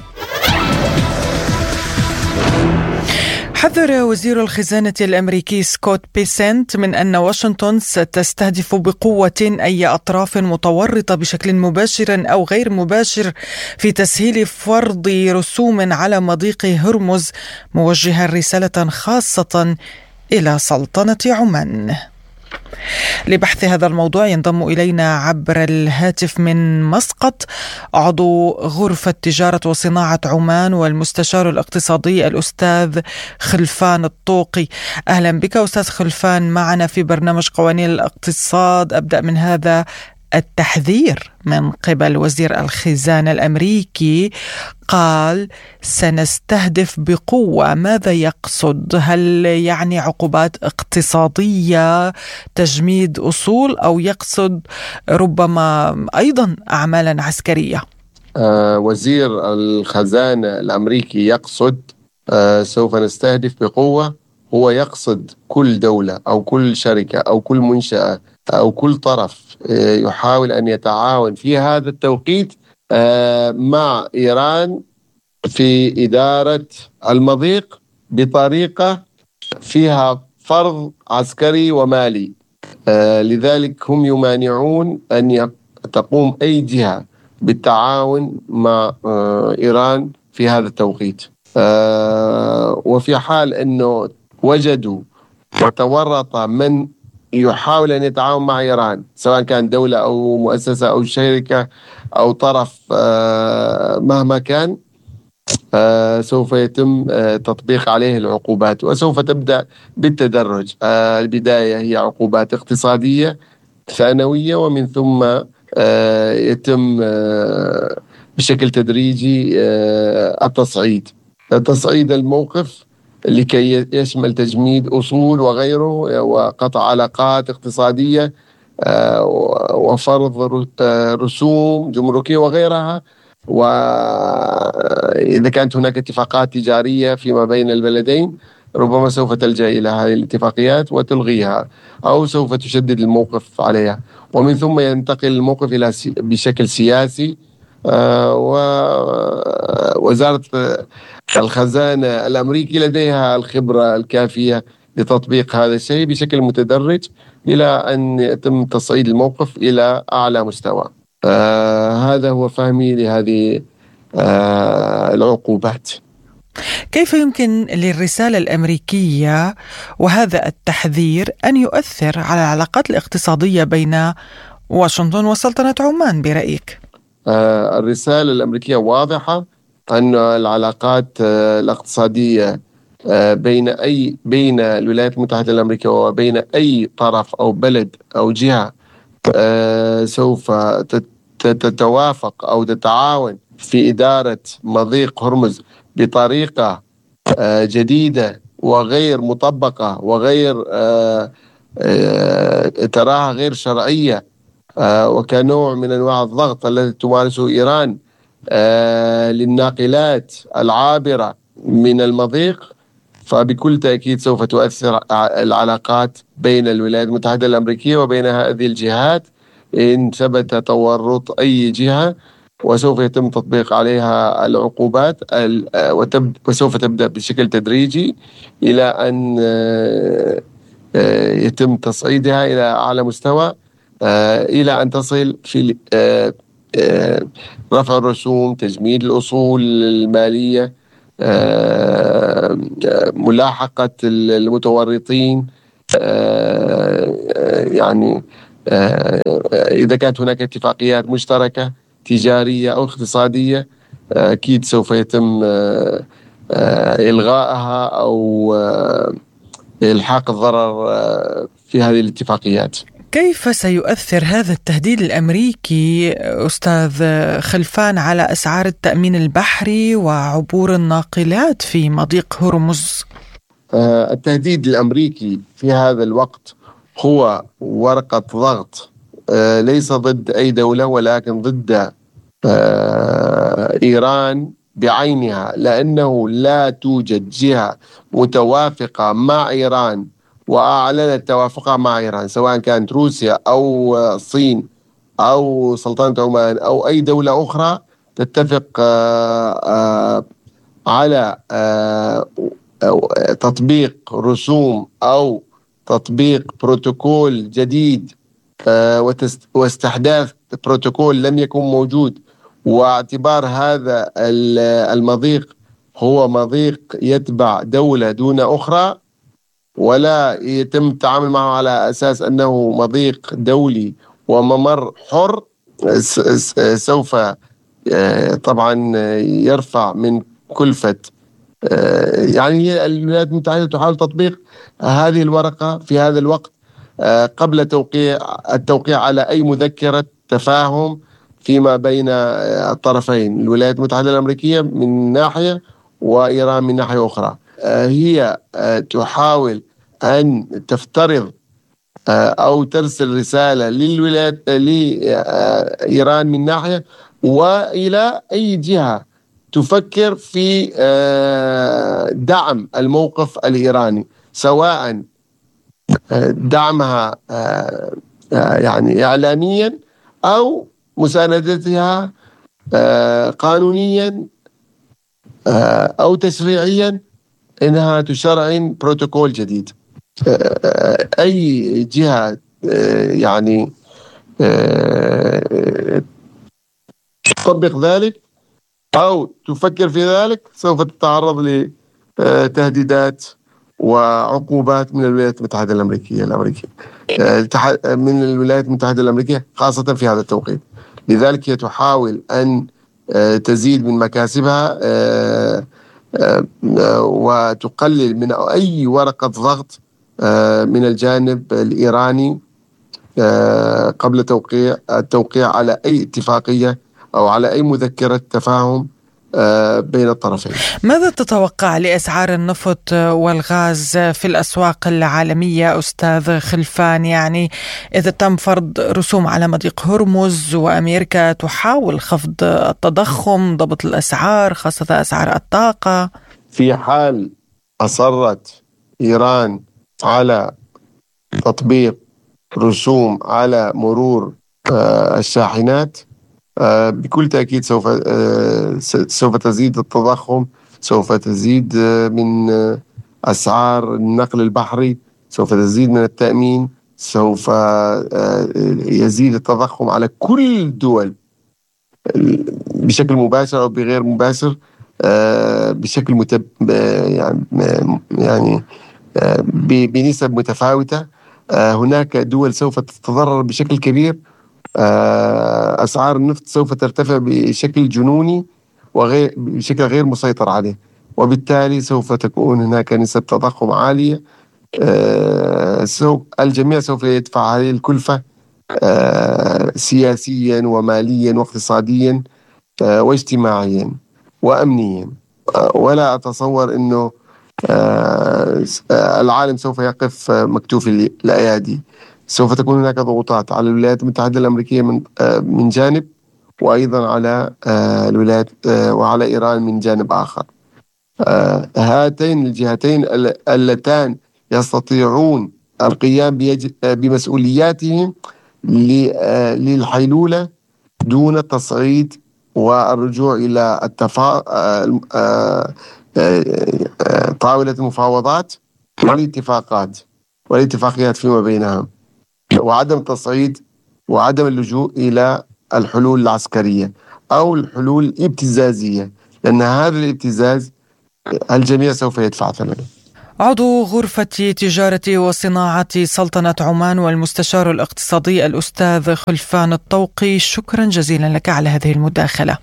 حذر وزير الخزانة الأمريكي سكوت بيسنت من أن واشنطن ستستهدف بقوة أي أطراف متورطة بشكل مباشر أو غير مباشر في تسهيل فرض رسوم على مضيق هرمز، موجها رسالة خاصة إلى سلطنة عمان. لبحث هذا الموضوع ينضم إلينا عبر الهاتف من مسقط عضو غرفة تجارة وصناعة عمان والمستشار الاقتصادي الأستاذ خلفان الطوقي. أهلا بك أستاذ خلفان معنا في برنامج قوانين الاقتصاد. أبدأ من هذا التحذير من قبل وزير الخزانة الأمريكي، قال سنستهدف بقوة. ماذا يقصد؟ هل يعني عقوبات اقتصادية، تجميد أصول، أو يقصد ربما أيضا أعمالا عسكرية؟ آه وزير الخزانة الأمريكي يقصد آه سوف نستهدف بقوة، هو يقصد كل دولة أو كل شركة أو كل منشأة أو كل طرف يحاول أن يتعاون في هذا التوقيت مع إيران في إدارة المضيق بطريقة فيها فرض عسكري ومالي. لذلك هم يمانعون أن تقوم أي جهة بالتعاون مع إيران في هذا التوقيت. وفي حال أنه وجدوا وتورط من يحاول أن يتعاون مع إيران، سواء كان دولة أو مؤسسة أو شركة أو طرف مهما كان، سوف يتم تطبيق عليه العقوبات، وسوف تبدأ بالتدرج. البداية هي عقوبات اقتصادية ثانوية، ومن ثم يتم بشكل تدريجي التصعيد تصعيد الموقف لكي يشمل تجميد أصول وغيره، وقطع علاقات اقتصادية وفرض رسوم جمركية وغيرها. وإذا كانت هناك اتفاقات تجارية فيما بين البلدين ربما سوف تلجأ إلى هذه الاتفاقيات وتلغيها، أو سوف تشدد الموقف عليها، ومن ثم ينتقل الموقف إلى بشكل سياسي. ووزارة الخزانة الأمريكي لديها الخبرة الكافية لتطبيق هذا الشيء بشكل متدرج إلى أن يتم تصعيد الموقف إلى أعلى مستوى. آه هذا هو فهمي لهذه آه العقوبات. كيف يمكن للرسالة الأمريكية وهذا التحذير أن يؤثر على العلاقات الاقتصادية بين واشنطن وسلطنة عمان برأيك؟ آه الرسالة الأمريكية واضحة أن العلاقات آه الاقتصادية آه بين أي بين الولايات المتحدة الأمريكية وبين أي طرف أو بلد أو جهة آه سوف تتوافق أو تتعاون في إدارة مضيق هرمز بطريقة آه جديدة وغير مطبقة وغير آه آه تراها غير شرعية، آه وكنوع من أنواع الضغط الذي تمارسه إيران آه للناقلات العابرة من المضيق، فبكل تأكيد سوف تؤثر العلاقات بين الولايات المتحدة الأمريكية وبين هذه الجهات إن ثبت تورط أي جهة، وسوف يتم تطبيق عليها العقوبات وسوف تبدأ بشكل تدريجي إلى أن يتم تصعيدها إلى أعلى مستوى. إلى أن تصل في رفع الرسوم، تجميد الأصول المالية، ملاحقة المتورطين، يعني إذا كانت هناك اتفاقيات مشتركة تجارية أو اقتصادية أكيد سوف يتم إلغائها أو إلحاق الضرر في هذه الاتفاقيات. كيف سيؤثر هذا التهديد الأمريكي أستاذ خلفان على أسعار التأمين البحري وعبور الناقلات في مضيق هرمز؟ التهديد الأمريكي في هذا الوقت هو ورقة ضغط ليس ضد أي دولة ولكن ضد إيران بعينها، لأنه لا توجد جهة متوافقة مع إيران وأعلنت توافقها مع إيران، سواء كانت روسيا أو الصين أو سلطنة عمان أو أي دولة أخرى تتفق على تطبيق رسوم أو تطبيق بروتوكول جديد واستحداث بروتوكول لم يكن موجود، واعتبار هذا المضيق هو مضيق يتبع دولة دون أخرى ولا يتم التعامل معه على أساس أنه مضيق دولي وممر حر، سوف طبعا يرفع من كلفة، يعني الولايات المتحدة تحاول تطبيق هذه الورقة في هذا الوقت قبل توقيع التوقيع على أي مذكرة تفاهم فيما بين الطرفين، الولايات المتحدة الأمريكية من ناحية وإيران من ناحية أخرى. هي تحاول أن تفترض أو ترسل رسالة للولايات لإيران من ناحية وإلى أي جهة تفكر في دعم الموقف الإيراني، سواء دعمها يعني إعلاميا أو مساندتها قانونيا أو تشريعيا، إنها تشرعن بروتوكول جديد. أي جهة يعني تطبق ذلك أو تفكر في ذلك سوف تتعرض لتهديدات وعقوبات من الولايات المتحدة الأمريكية الأمريكية من الولايات المتحدة الأمريكية خاصة في هذا التوقيت. لذلك هي تحاول أن تزيد من مكاسبها وتقلل من أي ورقة ضغط من الجانب الإيراني قبل توقيع التوقيع على أي اتفاقية أو على أي مذكرة تفاهم بين الطرفين. ماذا تتوقع لأسعار النفط والغاز في الأسواق العالمية أستاذ خلفان؟ يعني إذا تم فرض رسوم على مضيق هرمز وأمريكا تحاول خفض التضخم، ضبط الأسعار خاصة أسعار الطاقة، في حال أصرت إيران على تطبيق رسوم على مرور الشاحنات بكل تأكيد سوف سوف تزيد التضخم، سوف تزيد من أسعار النقل البحري، سوف تزيد من التأمين، سوف يزيد التضخم على كل الدول بشكل مباشر أو بغير مباشر بشكل متب يعني يعني بنسب متفاوتة. هناك دول سوف تتضرر بشكل كبير، أسعار النفط سوف ترتفع بشكل جنوني وغير بشكل غير مسيطر عليه، وبالتالي سوف تكون هناك نسب تضخم عالية. سوف الجميع سوف يدفع هذه الكلفة سياسيا وماليا واقتصاديا واجتماعيا وأمنيا، ولا أتصور أنه العالم سوف يقف مكتوف الأيادي. سوف تكون هناك ضغوطات على الولايات المتحدة الأمريكية من من جانب، وأيضا على الولايات وعلى إيران من جانب آخر. هاتين الجهتين اللتان يستطيعون القيام بمسؤولياتهم للحيلولة دون التصعيد والرجوع إلى التفا... طاولة المفاوضات والاتفاقات والاتفاقيات فيما بينهم، وعدم تصعيد وعدم اللجوء إلى الحلول العسكرية أو الحلول الابتزازية، لأن هذا الابتزاز الجميع سوف يدفع ثمنه. عضو غرفة تجارة وصناعة سلطنة عمان والمستشار الاقتصادي الأستاذ خلفان الطوقي، شكرا جزيلا لك على هذه المداخلة.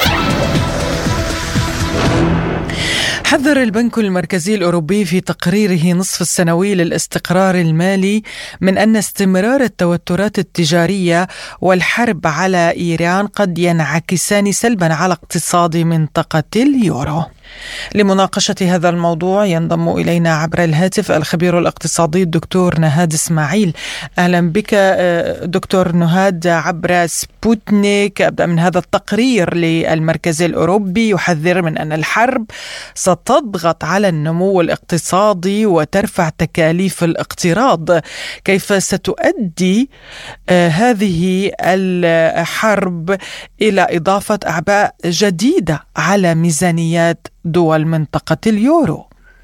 حذر البنك المركزي الأوروبي في تقريره نصف السنوي للاستقرار المالي من أن استمرار التوترات التجارية والحرب على إيران قد ينعكسان سلبا على اقتصاد منطقة اليورو. لمناقشة هذا الموضوع ينضم إلينا عبر الهاتف الخبير الاقتصادي الدكتور نهاد إسماعيل. أهلا بك دكتور نهاد عبر سبوتنيك. أبدأ من هذا التقرير للمركز الأوروبي يحذر من أن الحرب ستضغط على النمو الاقتصادي وترفع تكاليف الاقتراض. كيف ستؤدي هذه الحرب إلى إضافة أعباء جديدة على ميزانيات دول منطقة اليورو؟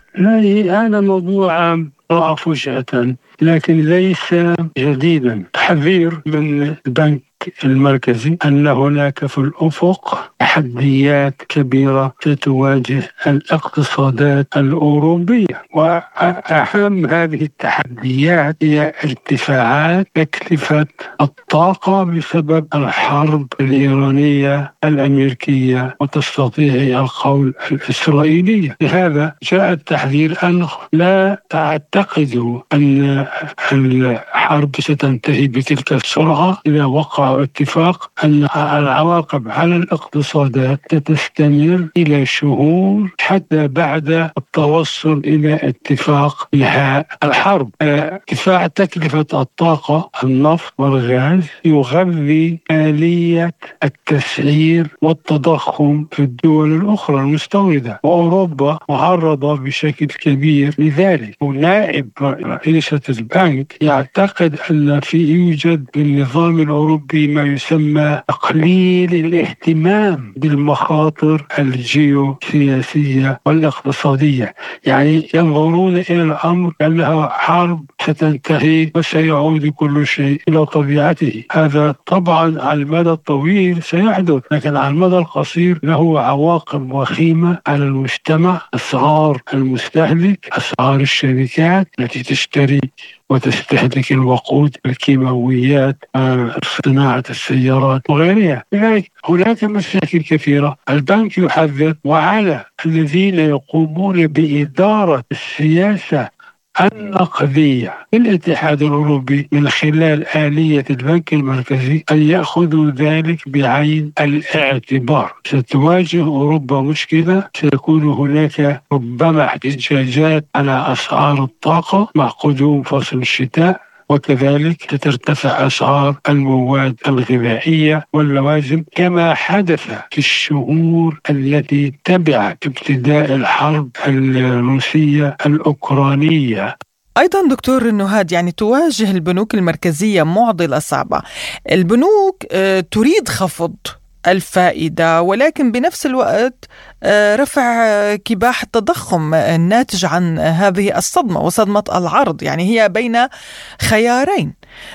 هذا موضوع طرأ فجأة لكن ليس جديدا. تحذير من البنك المركزي أن هناك في الأفق تحديات كبيرة ستواجه الاقتصادات الأوروبية، وأهم هذه التحديات هي ارتفاعات تكلفة الطاقة بسبب الحرب الإيرانية الأمريكية وتستطيع القول الإسرائيلية. لهذا جاء التحذير أن لا تعتقدوا أن الحرب ستنتهي بتلك السرعة. إذا وقع اتفاق أن العواقب على الاقتصادات ستستمر إلى شهور حتى بعد التوصل إلى اتفاق انهاء الحرب. ارتفاع تكلفة الطاقة النفط والغاز يغذي آلية التسعير والتضخم في الدول الأخرى المستوردة، وأوروبا معرضة بشكل كبير لذلك. ونائب رئيسة البنك يعتقد أن في يوجد بالنظام الأوروبي ما يسمى تقليل الاهتمام بالمخاطر الجيوسياسية والاقتصادية، يعني ينظرون إلى الأمر كأنها حرب ستنتهي وسيعود كل شيء إلى طبيعته. هذا طبعا على المدى الطويل سيحدث، لكن على المدى القصير له عواقب وخيمة على المجتمع. أسعار المستهلك، أسعار الشركات التي تشتري وتستهلك الوقود، الكيماويات، صناعة السيارات وغيرها. لذلك هناك مشاكل كثيرة. البنك يحذر، وعلى الذين يقومون بإدارة السياسة النقدية في الاتحاد الأوروبي من خلال آلية البنك المركزي أن يأخذوا ذلك بعين الاعتبار. ستواجه أوروبا مشكلة، سيكون هناك ربما احتجاجات على أسعار الطاقة مع قدوم فصل الشتاء، وكذلك سترتفع أسعار المواد الغذائية واللوازم كما حدث في الشهور التي تبعت ابتداء الحرب الروسية الأوكرانية. أيضا دكتور نهاد، يعني تواجه البنوك المركزية معضلة صعبة. البنوك تريد خفض الفائدة، ولكن بنفس الوقت رفع كباح التضخم الناتج عن هذه الصدمة وصدمة العرض، يعني هي بين خيارين.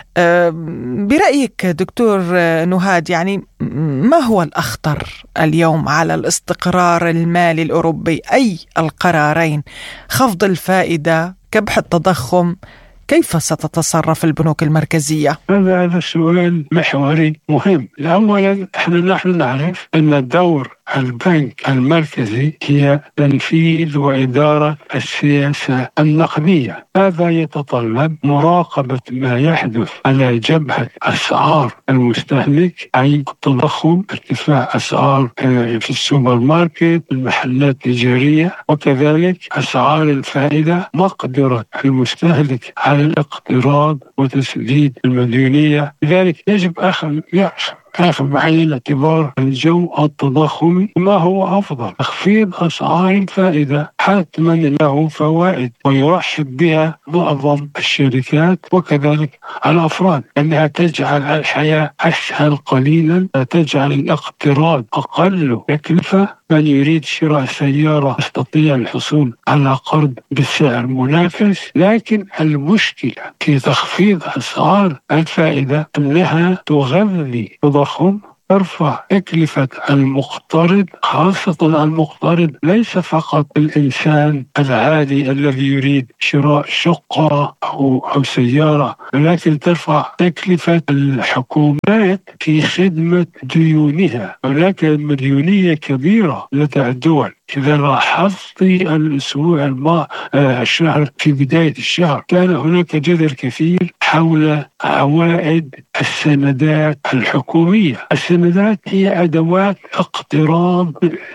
برأيك دكتور نهاد، يعني ما هو الأخطر اليوم على الاستقرار المالي الأوروبي؟ أي القرارين، خفض الفائدة، كبح التضخم، كيف ستتصرف البنوك المركزية؟ هذا هذا سؤال محوري مهم. أولا نحن نعرف أن دور البنك المركزي هي تنفيذ وإدارة السياسة النقدية. هذا يتطلب مراقبة ما يحدث على جبهة أسعار المستهلك، أي التضخم، ارتفاع أسعار في السوبر ماركت، المحلات التجارية، وكذلك أسعار الفائدة، مقدرة المستهلك على الاقتراض وتسديد المديونية. لذلك يجب أخذ أخذ بعين الاعتبار الجو التضخمي ما هو أفضل. تخفيض أسعار الفائدة حتما له فوائد ويرحب بها معظم الشركات وكذلك الأفراد، لأنها تجعل الحياة أسهل قليلا، تجعل الاقتراض أقل تكلفة. من يريد شراء سيارة يستطيع الحصول على قرض بسعر منافس، لكن المشكلة في تخفيض أسعار الفائدة أنها تغذي التضخم، ترفع تكلفة المقترض، خاصة المقترض ليس فقط الإنسان العادي الذي يريد شراء شقة أو, أو سيارة، ولكن ترفع تكلفة الحكومات في خدمة ديونها. هناك مديونية كبيرة لدى الدول. إذا لاحظت الأسبوع الماضي الشهر في بداية الشهر كان هناك جدل كثير حول عوائد السندات الحكومية. السندات هي أدوات اقتراض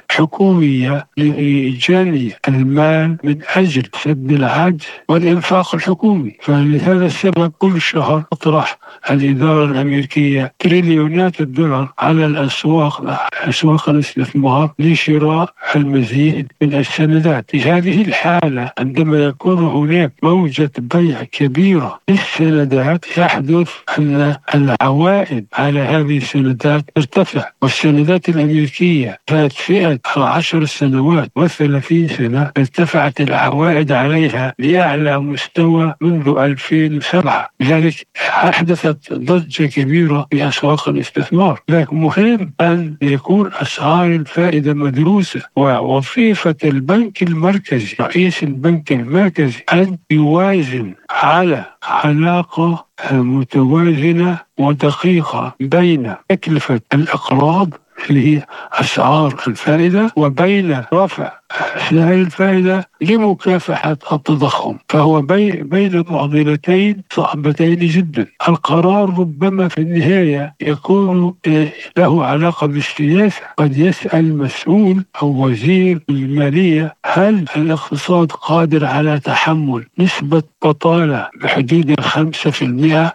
حكومية لجني المال من أجل سد العجز والإنفاق الحكومي. فلهذا السبب كل شهر تطرح الإدارة الأمريكية تريليونات الدولار على الأسواق أسواق الاستثمار لشراء المزيد من السندات. في هذه الحالة عندما يكون هناك موجة بيع كبيرة للسندات يحدث أن العوائد على هذه السندات ترتفع. والسندات الأمريكية ذات فئة عشر سنوات وثلاثين سنة ارتفعت العوائد عليها لأعلى مستوى منذ ألفين وسبعة، لذلك أحدثت ضجة كبيرة في أسواق الاستثمار. لكن مهم أن يكون أسعار الفائدة مدروسة، ووظيفة البنك المركزي رئيس البنك المركزي أن يوازن على علاقة متوازنة ودقيقة بين تكلفة الإقراض اللي هي أسعار الفائدة وبين رفع سعر الفائدة لمكافحة التضخم. فهو بين معضلتين صعبتين جدا. القرار ربما في النهاية يكون له علاقة بالسياسة. قد يسأل مسؤول أو وزير المالية هل الاقتصاد قادر على تحمل نسبة بطالة بحدود الخمسة في المئة؟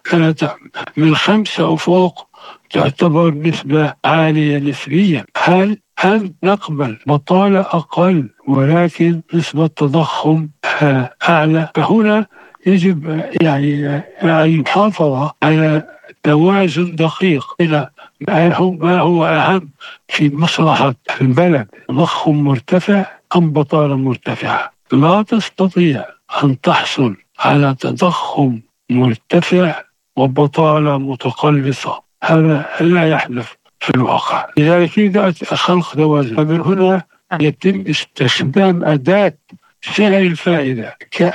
من خمسة وفوق تعتبر نسبة عالية نسبيا. هل هل نقبل بطالة أقل ولكن نسبة تضخم أعلى؟ فهنا يجب يعني المحافظة على توازن دقيق إلى ما هو أهم في مصلحة البلد، تضخم مرتفع أم بطالة مرتفعة. لا تستطيع أن تحصل على تضخم مرتفع وبطالة متقلصة، هذا لا يحدث في الواقع. لذلك يجب خلق توازن. فمن هنا يتم استخدام أداة سعر الفائدة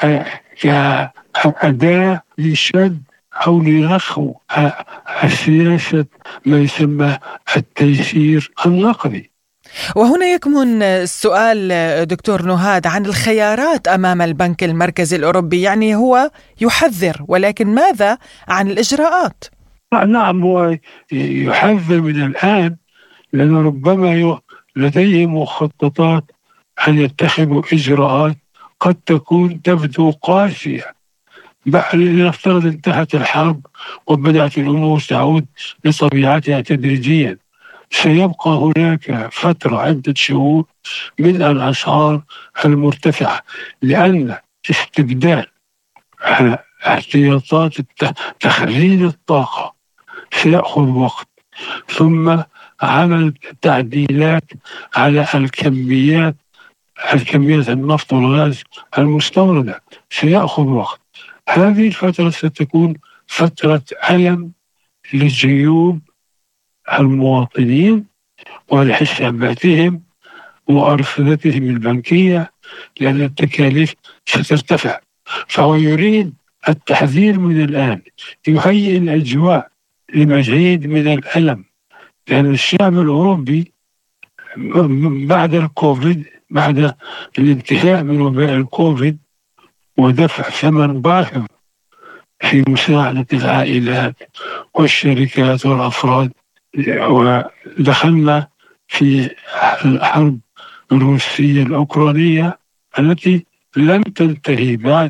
كأداة لشد أو لرخو السياسة ما يسمى التيسير النقدي. وهنا يكمن السؤال دكتور نهاد عن الخيارات أمام البنك المركزي الأوروبي. يعني هو يحذر، ولكن ماذا عن الإجراءات؟ نعم، هو يحذر من الآن لأن ربما لديه مخططات أن يتخذوا إجراءات قد تكون تبدو قاسية. لنفترض انتهت الحرب وبدأت الأمور تعود لطبيعتها تدريجيا، سيبقى هناك فترة عدة شهور من الأسعار المرتفعة، لأن استبدال احتياطات تخزين الطاقة سيأخذ وقت، ثم عمل تعديلات على الكميات الكميات النفط والغاز المستوردة سيأخذ وقت. هذه الفترة ستكون فترة ألم لجيوب المواطنين ولحساباتهم وأرصدتهم البنكية، لأن التكاليف سترتفع. فهو يريد التحذير من الآن، يهيئ الأجواء لمزيد من الألم، لأن الشعب الأوروبي بعد الكوفيد، بعد الانتهاء من وباء الكوفيد ودفع ثمن باهظ في مساعدة العائلات والشركات والأفراد، ودخلنا في الحرب الروسية الأوكرانية التي لم تنتهي بعد،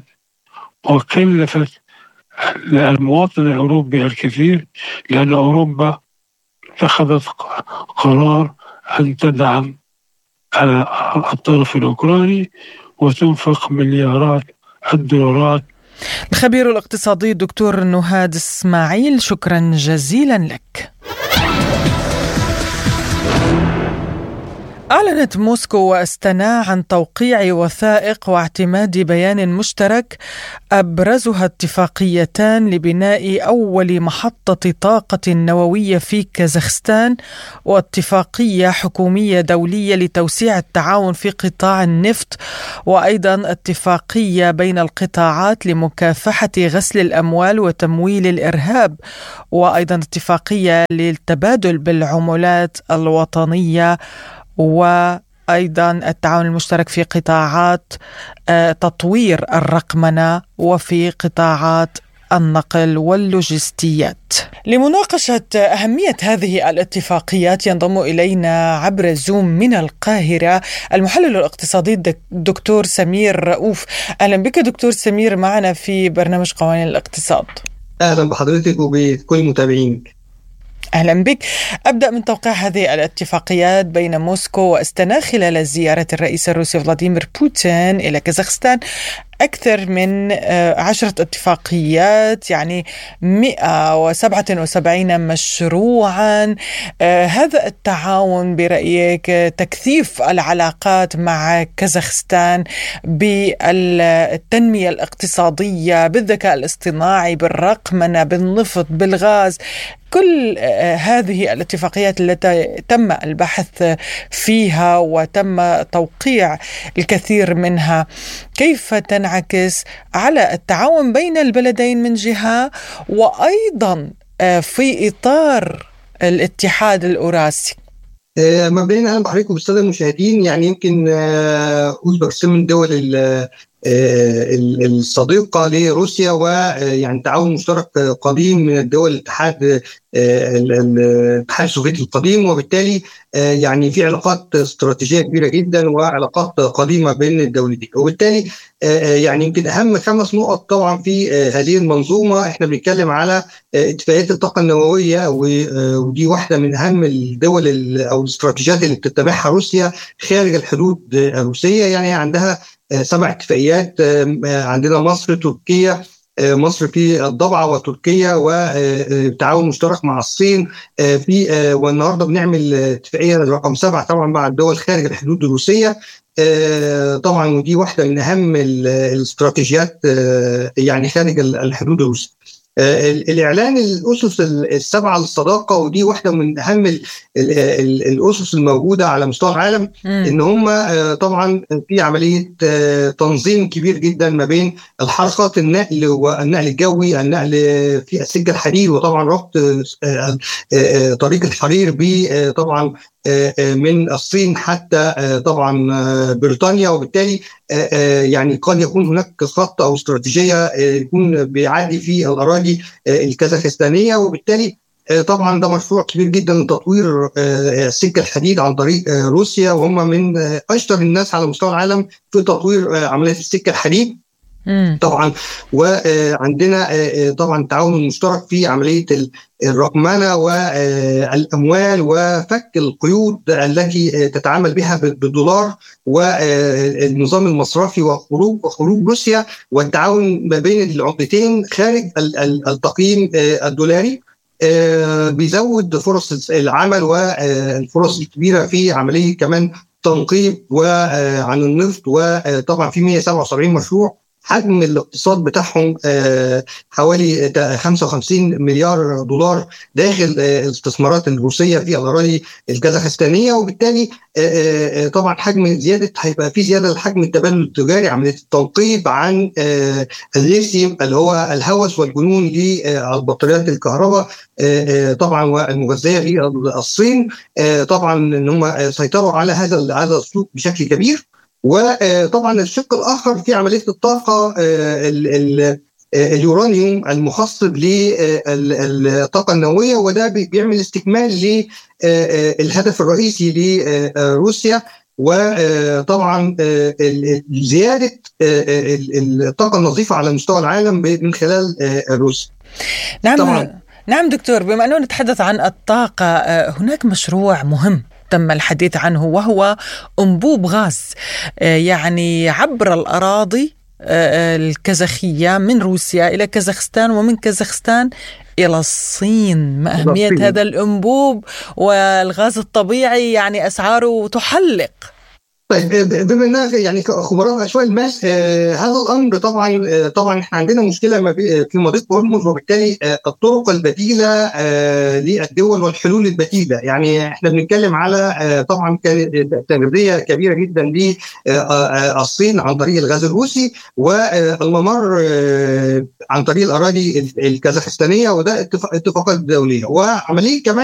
وكلفت المواطن الأوروبي الكثير، لأن أوروبا اتخذت قرار أن تدعم الطرف الأوكراني وتنفق مليارات الدولارات. الخبير الاقتصادي الدكتور نهاد إسماعيل، شكرا جزيلا لك. أعلنت موسكو وأستنا عن توقيع وثائق واعتماد بيان مشترك أبرزها اتفاقيتان لبناء أول محطة طاقة نووية في كازاخستان، واتفاقية حكومية دولية لتوسيع التعاون في قطاع النفط، وأيضا اتفاقية بين القطاعات لمكافحة غسل الأموال وتمويل الإرهاب، وأيضا اتفاقية للتبادل بالعملات الوطنية، وأيضا التعاون المشترك في قطاعات تطوير الرقمنة وفي قطاعات النقل واللوجستيات. لمناقشة أهمية هذه الاتفاقيات ينضم إلينا عبر زوم من القاهرة المحلل الاقتصادي الدكتور سمير رؤوف. أهلا بك دكتور سمير معنا في برنامج قوانين الاقتصاد. أهلا بحضرتك وبكل متابعينك. أهلا بك. أبدأ من توقيع هذه الاتفاقيات بين موسكو وأستنا خلال زيارة الرئيس الروسي فلاديمير بوتين إلى كازاخستان. أكثر من عشرة اتفاقيات، يعني مئة وسبعة وسبعين مشروعا. هذا التعاون برأيك تكثيف العلاقات مع كازاخستان بالتنمية الاقتصادية، بالذكاء الاصطناعي، بالرقمنة، بالنفط، بالغاز، كل هذه الاتفاقيات التي تم البحث فيها وتم توقيع الكثير منها، كيف تنعكس على التعاون بين البلدين من جهة، وأيضا في إطار الاتحاد الأوراسي؟ مبدئيا أهلا بحضرتك وبالسادة المشاهدين. يعني يمكن أوزبكستان من دول الصديقة لروسيا، ويعني تعاون مشترك قديم من الدول الاتحاد الاتحاد السوفيتي القديم، وبالتالي يعني في علاقات استراتيجية كبيرة جدا وعلاقات قديمة بين الدولتين. وبالتالي يعني يمكن أهم خمس نقط طبعا في هذه المنظومة، احنا بنتكلم على اتفاقيات الطاقة النووية، ودي واحدة من أهم الدول أو الاستراتيجيات اللي بتتبعها روسيا خارج الحدود الروسية. يعني عندها سبع اتفاقيات، عندنا مصر، تركيا، مصر في الضبعة، وتركيا، وتعاون مشترك مع الصين في، والنهارده بنعمل اتفاقية رقم سبعة طبعا مع الدول خارج الحدود الروسية. طبعا ودي واحدة من أهم الاستراتيجيات يعني خارج الحدود الروسية. الإعلان الأسس السبعة للصداقة، ودي واحدة من أهم الأسس الموجودة على مستوى العالم، إن هم طبعا في عملية تنظيم كبير جدا ما بين الحركات، النقل والنقل الجوي، النقل في السكة الحديد، وطبعا ربط طريق الحرير ب طبعا من الصين حتى طبعا بريطانيا. وبالتالي يعني قد يكون هناك خط أو استراتيجية يكون بيعدي في الأراضي الكازاخستانية، وبالتالي طبعا ده مشروع كبير جدا لتطوير السكة الحديد عن طريق روسيا، وهم من أشطر الناس على مستوى العالم في تطوير عملية السكة الحديد طبعا. وعندنا طبعا التعاون المشترك في عملية الرقمنة والأموال وفك القيود التي تتعامل بها بالدولار والنظام المصرفي وخروج وخروج روسيا، والتعاون ما بين العملتين خارج التقييم الدولاري بيزود فرص العمل والفرص الكبيرة في عملية كمان تنقيب وعن النفط. وطبعا في مئة وسبعة وسبعين مشروع، حجم الاقتصاد بتاعهم حوالي خمسة وخمسين مليار دولار داخل الاستثمارات الروسية في الأراضي الكازاخستانية. وبالتالي طبعا حجم زيادة، هيبقى في زيادة لحجم التبادل التجاري، عملية التنقيب عن الليثيوم اللي هو الهوس والجنون للبطاريات الكهرباء طبعا والمغذية للصين. طبعا ان هم سيطروا على هذا هذا السوق بشكل كبير. وطبعا الشق الآخر في عملية الطاقة اليورانيوم المخصب للطاقة النووية، وده بيعمل استكمال للهدف الرئيسي لروسيا، وطبعا زيادة الطاقة النظيفة على مستوى العالم من خلال روسيا. نعم طبعا. نعم دكتور، بما أنه نتحدث عن الطاقة، هناك مشروع مهم تم الحديث عنه وهو أنبوب غاز يعني عبر الأراضي الكازاخية من روسيا إلى كازاخستان ومن كازاخستان إلى الصين. ما أهمية هذا الأنبوب والغاز الطبيعي؟ يعني أسعاره تحلق. طيب بما اننا يعني خبراء اشواء الماس، آه هذا الامر طبعا آه طبعا احنا عندنا مشكله ما في مضيق هرمز، وبالتالي آه الطرق البديله آه للدول والحلول البديله. يعني احنا بنتكلم على آه طبعا تغذيه كبيره جدا للصين عن طريق الغاز الروسي، والممر آه عن طريق الاراضي الكازاخستانيه، وده اتفاقات دوليه، وعمليه كمان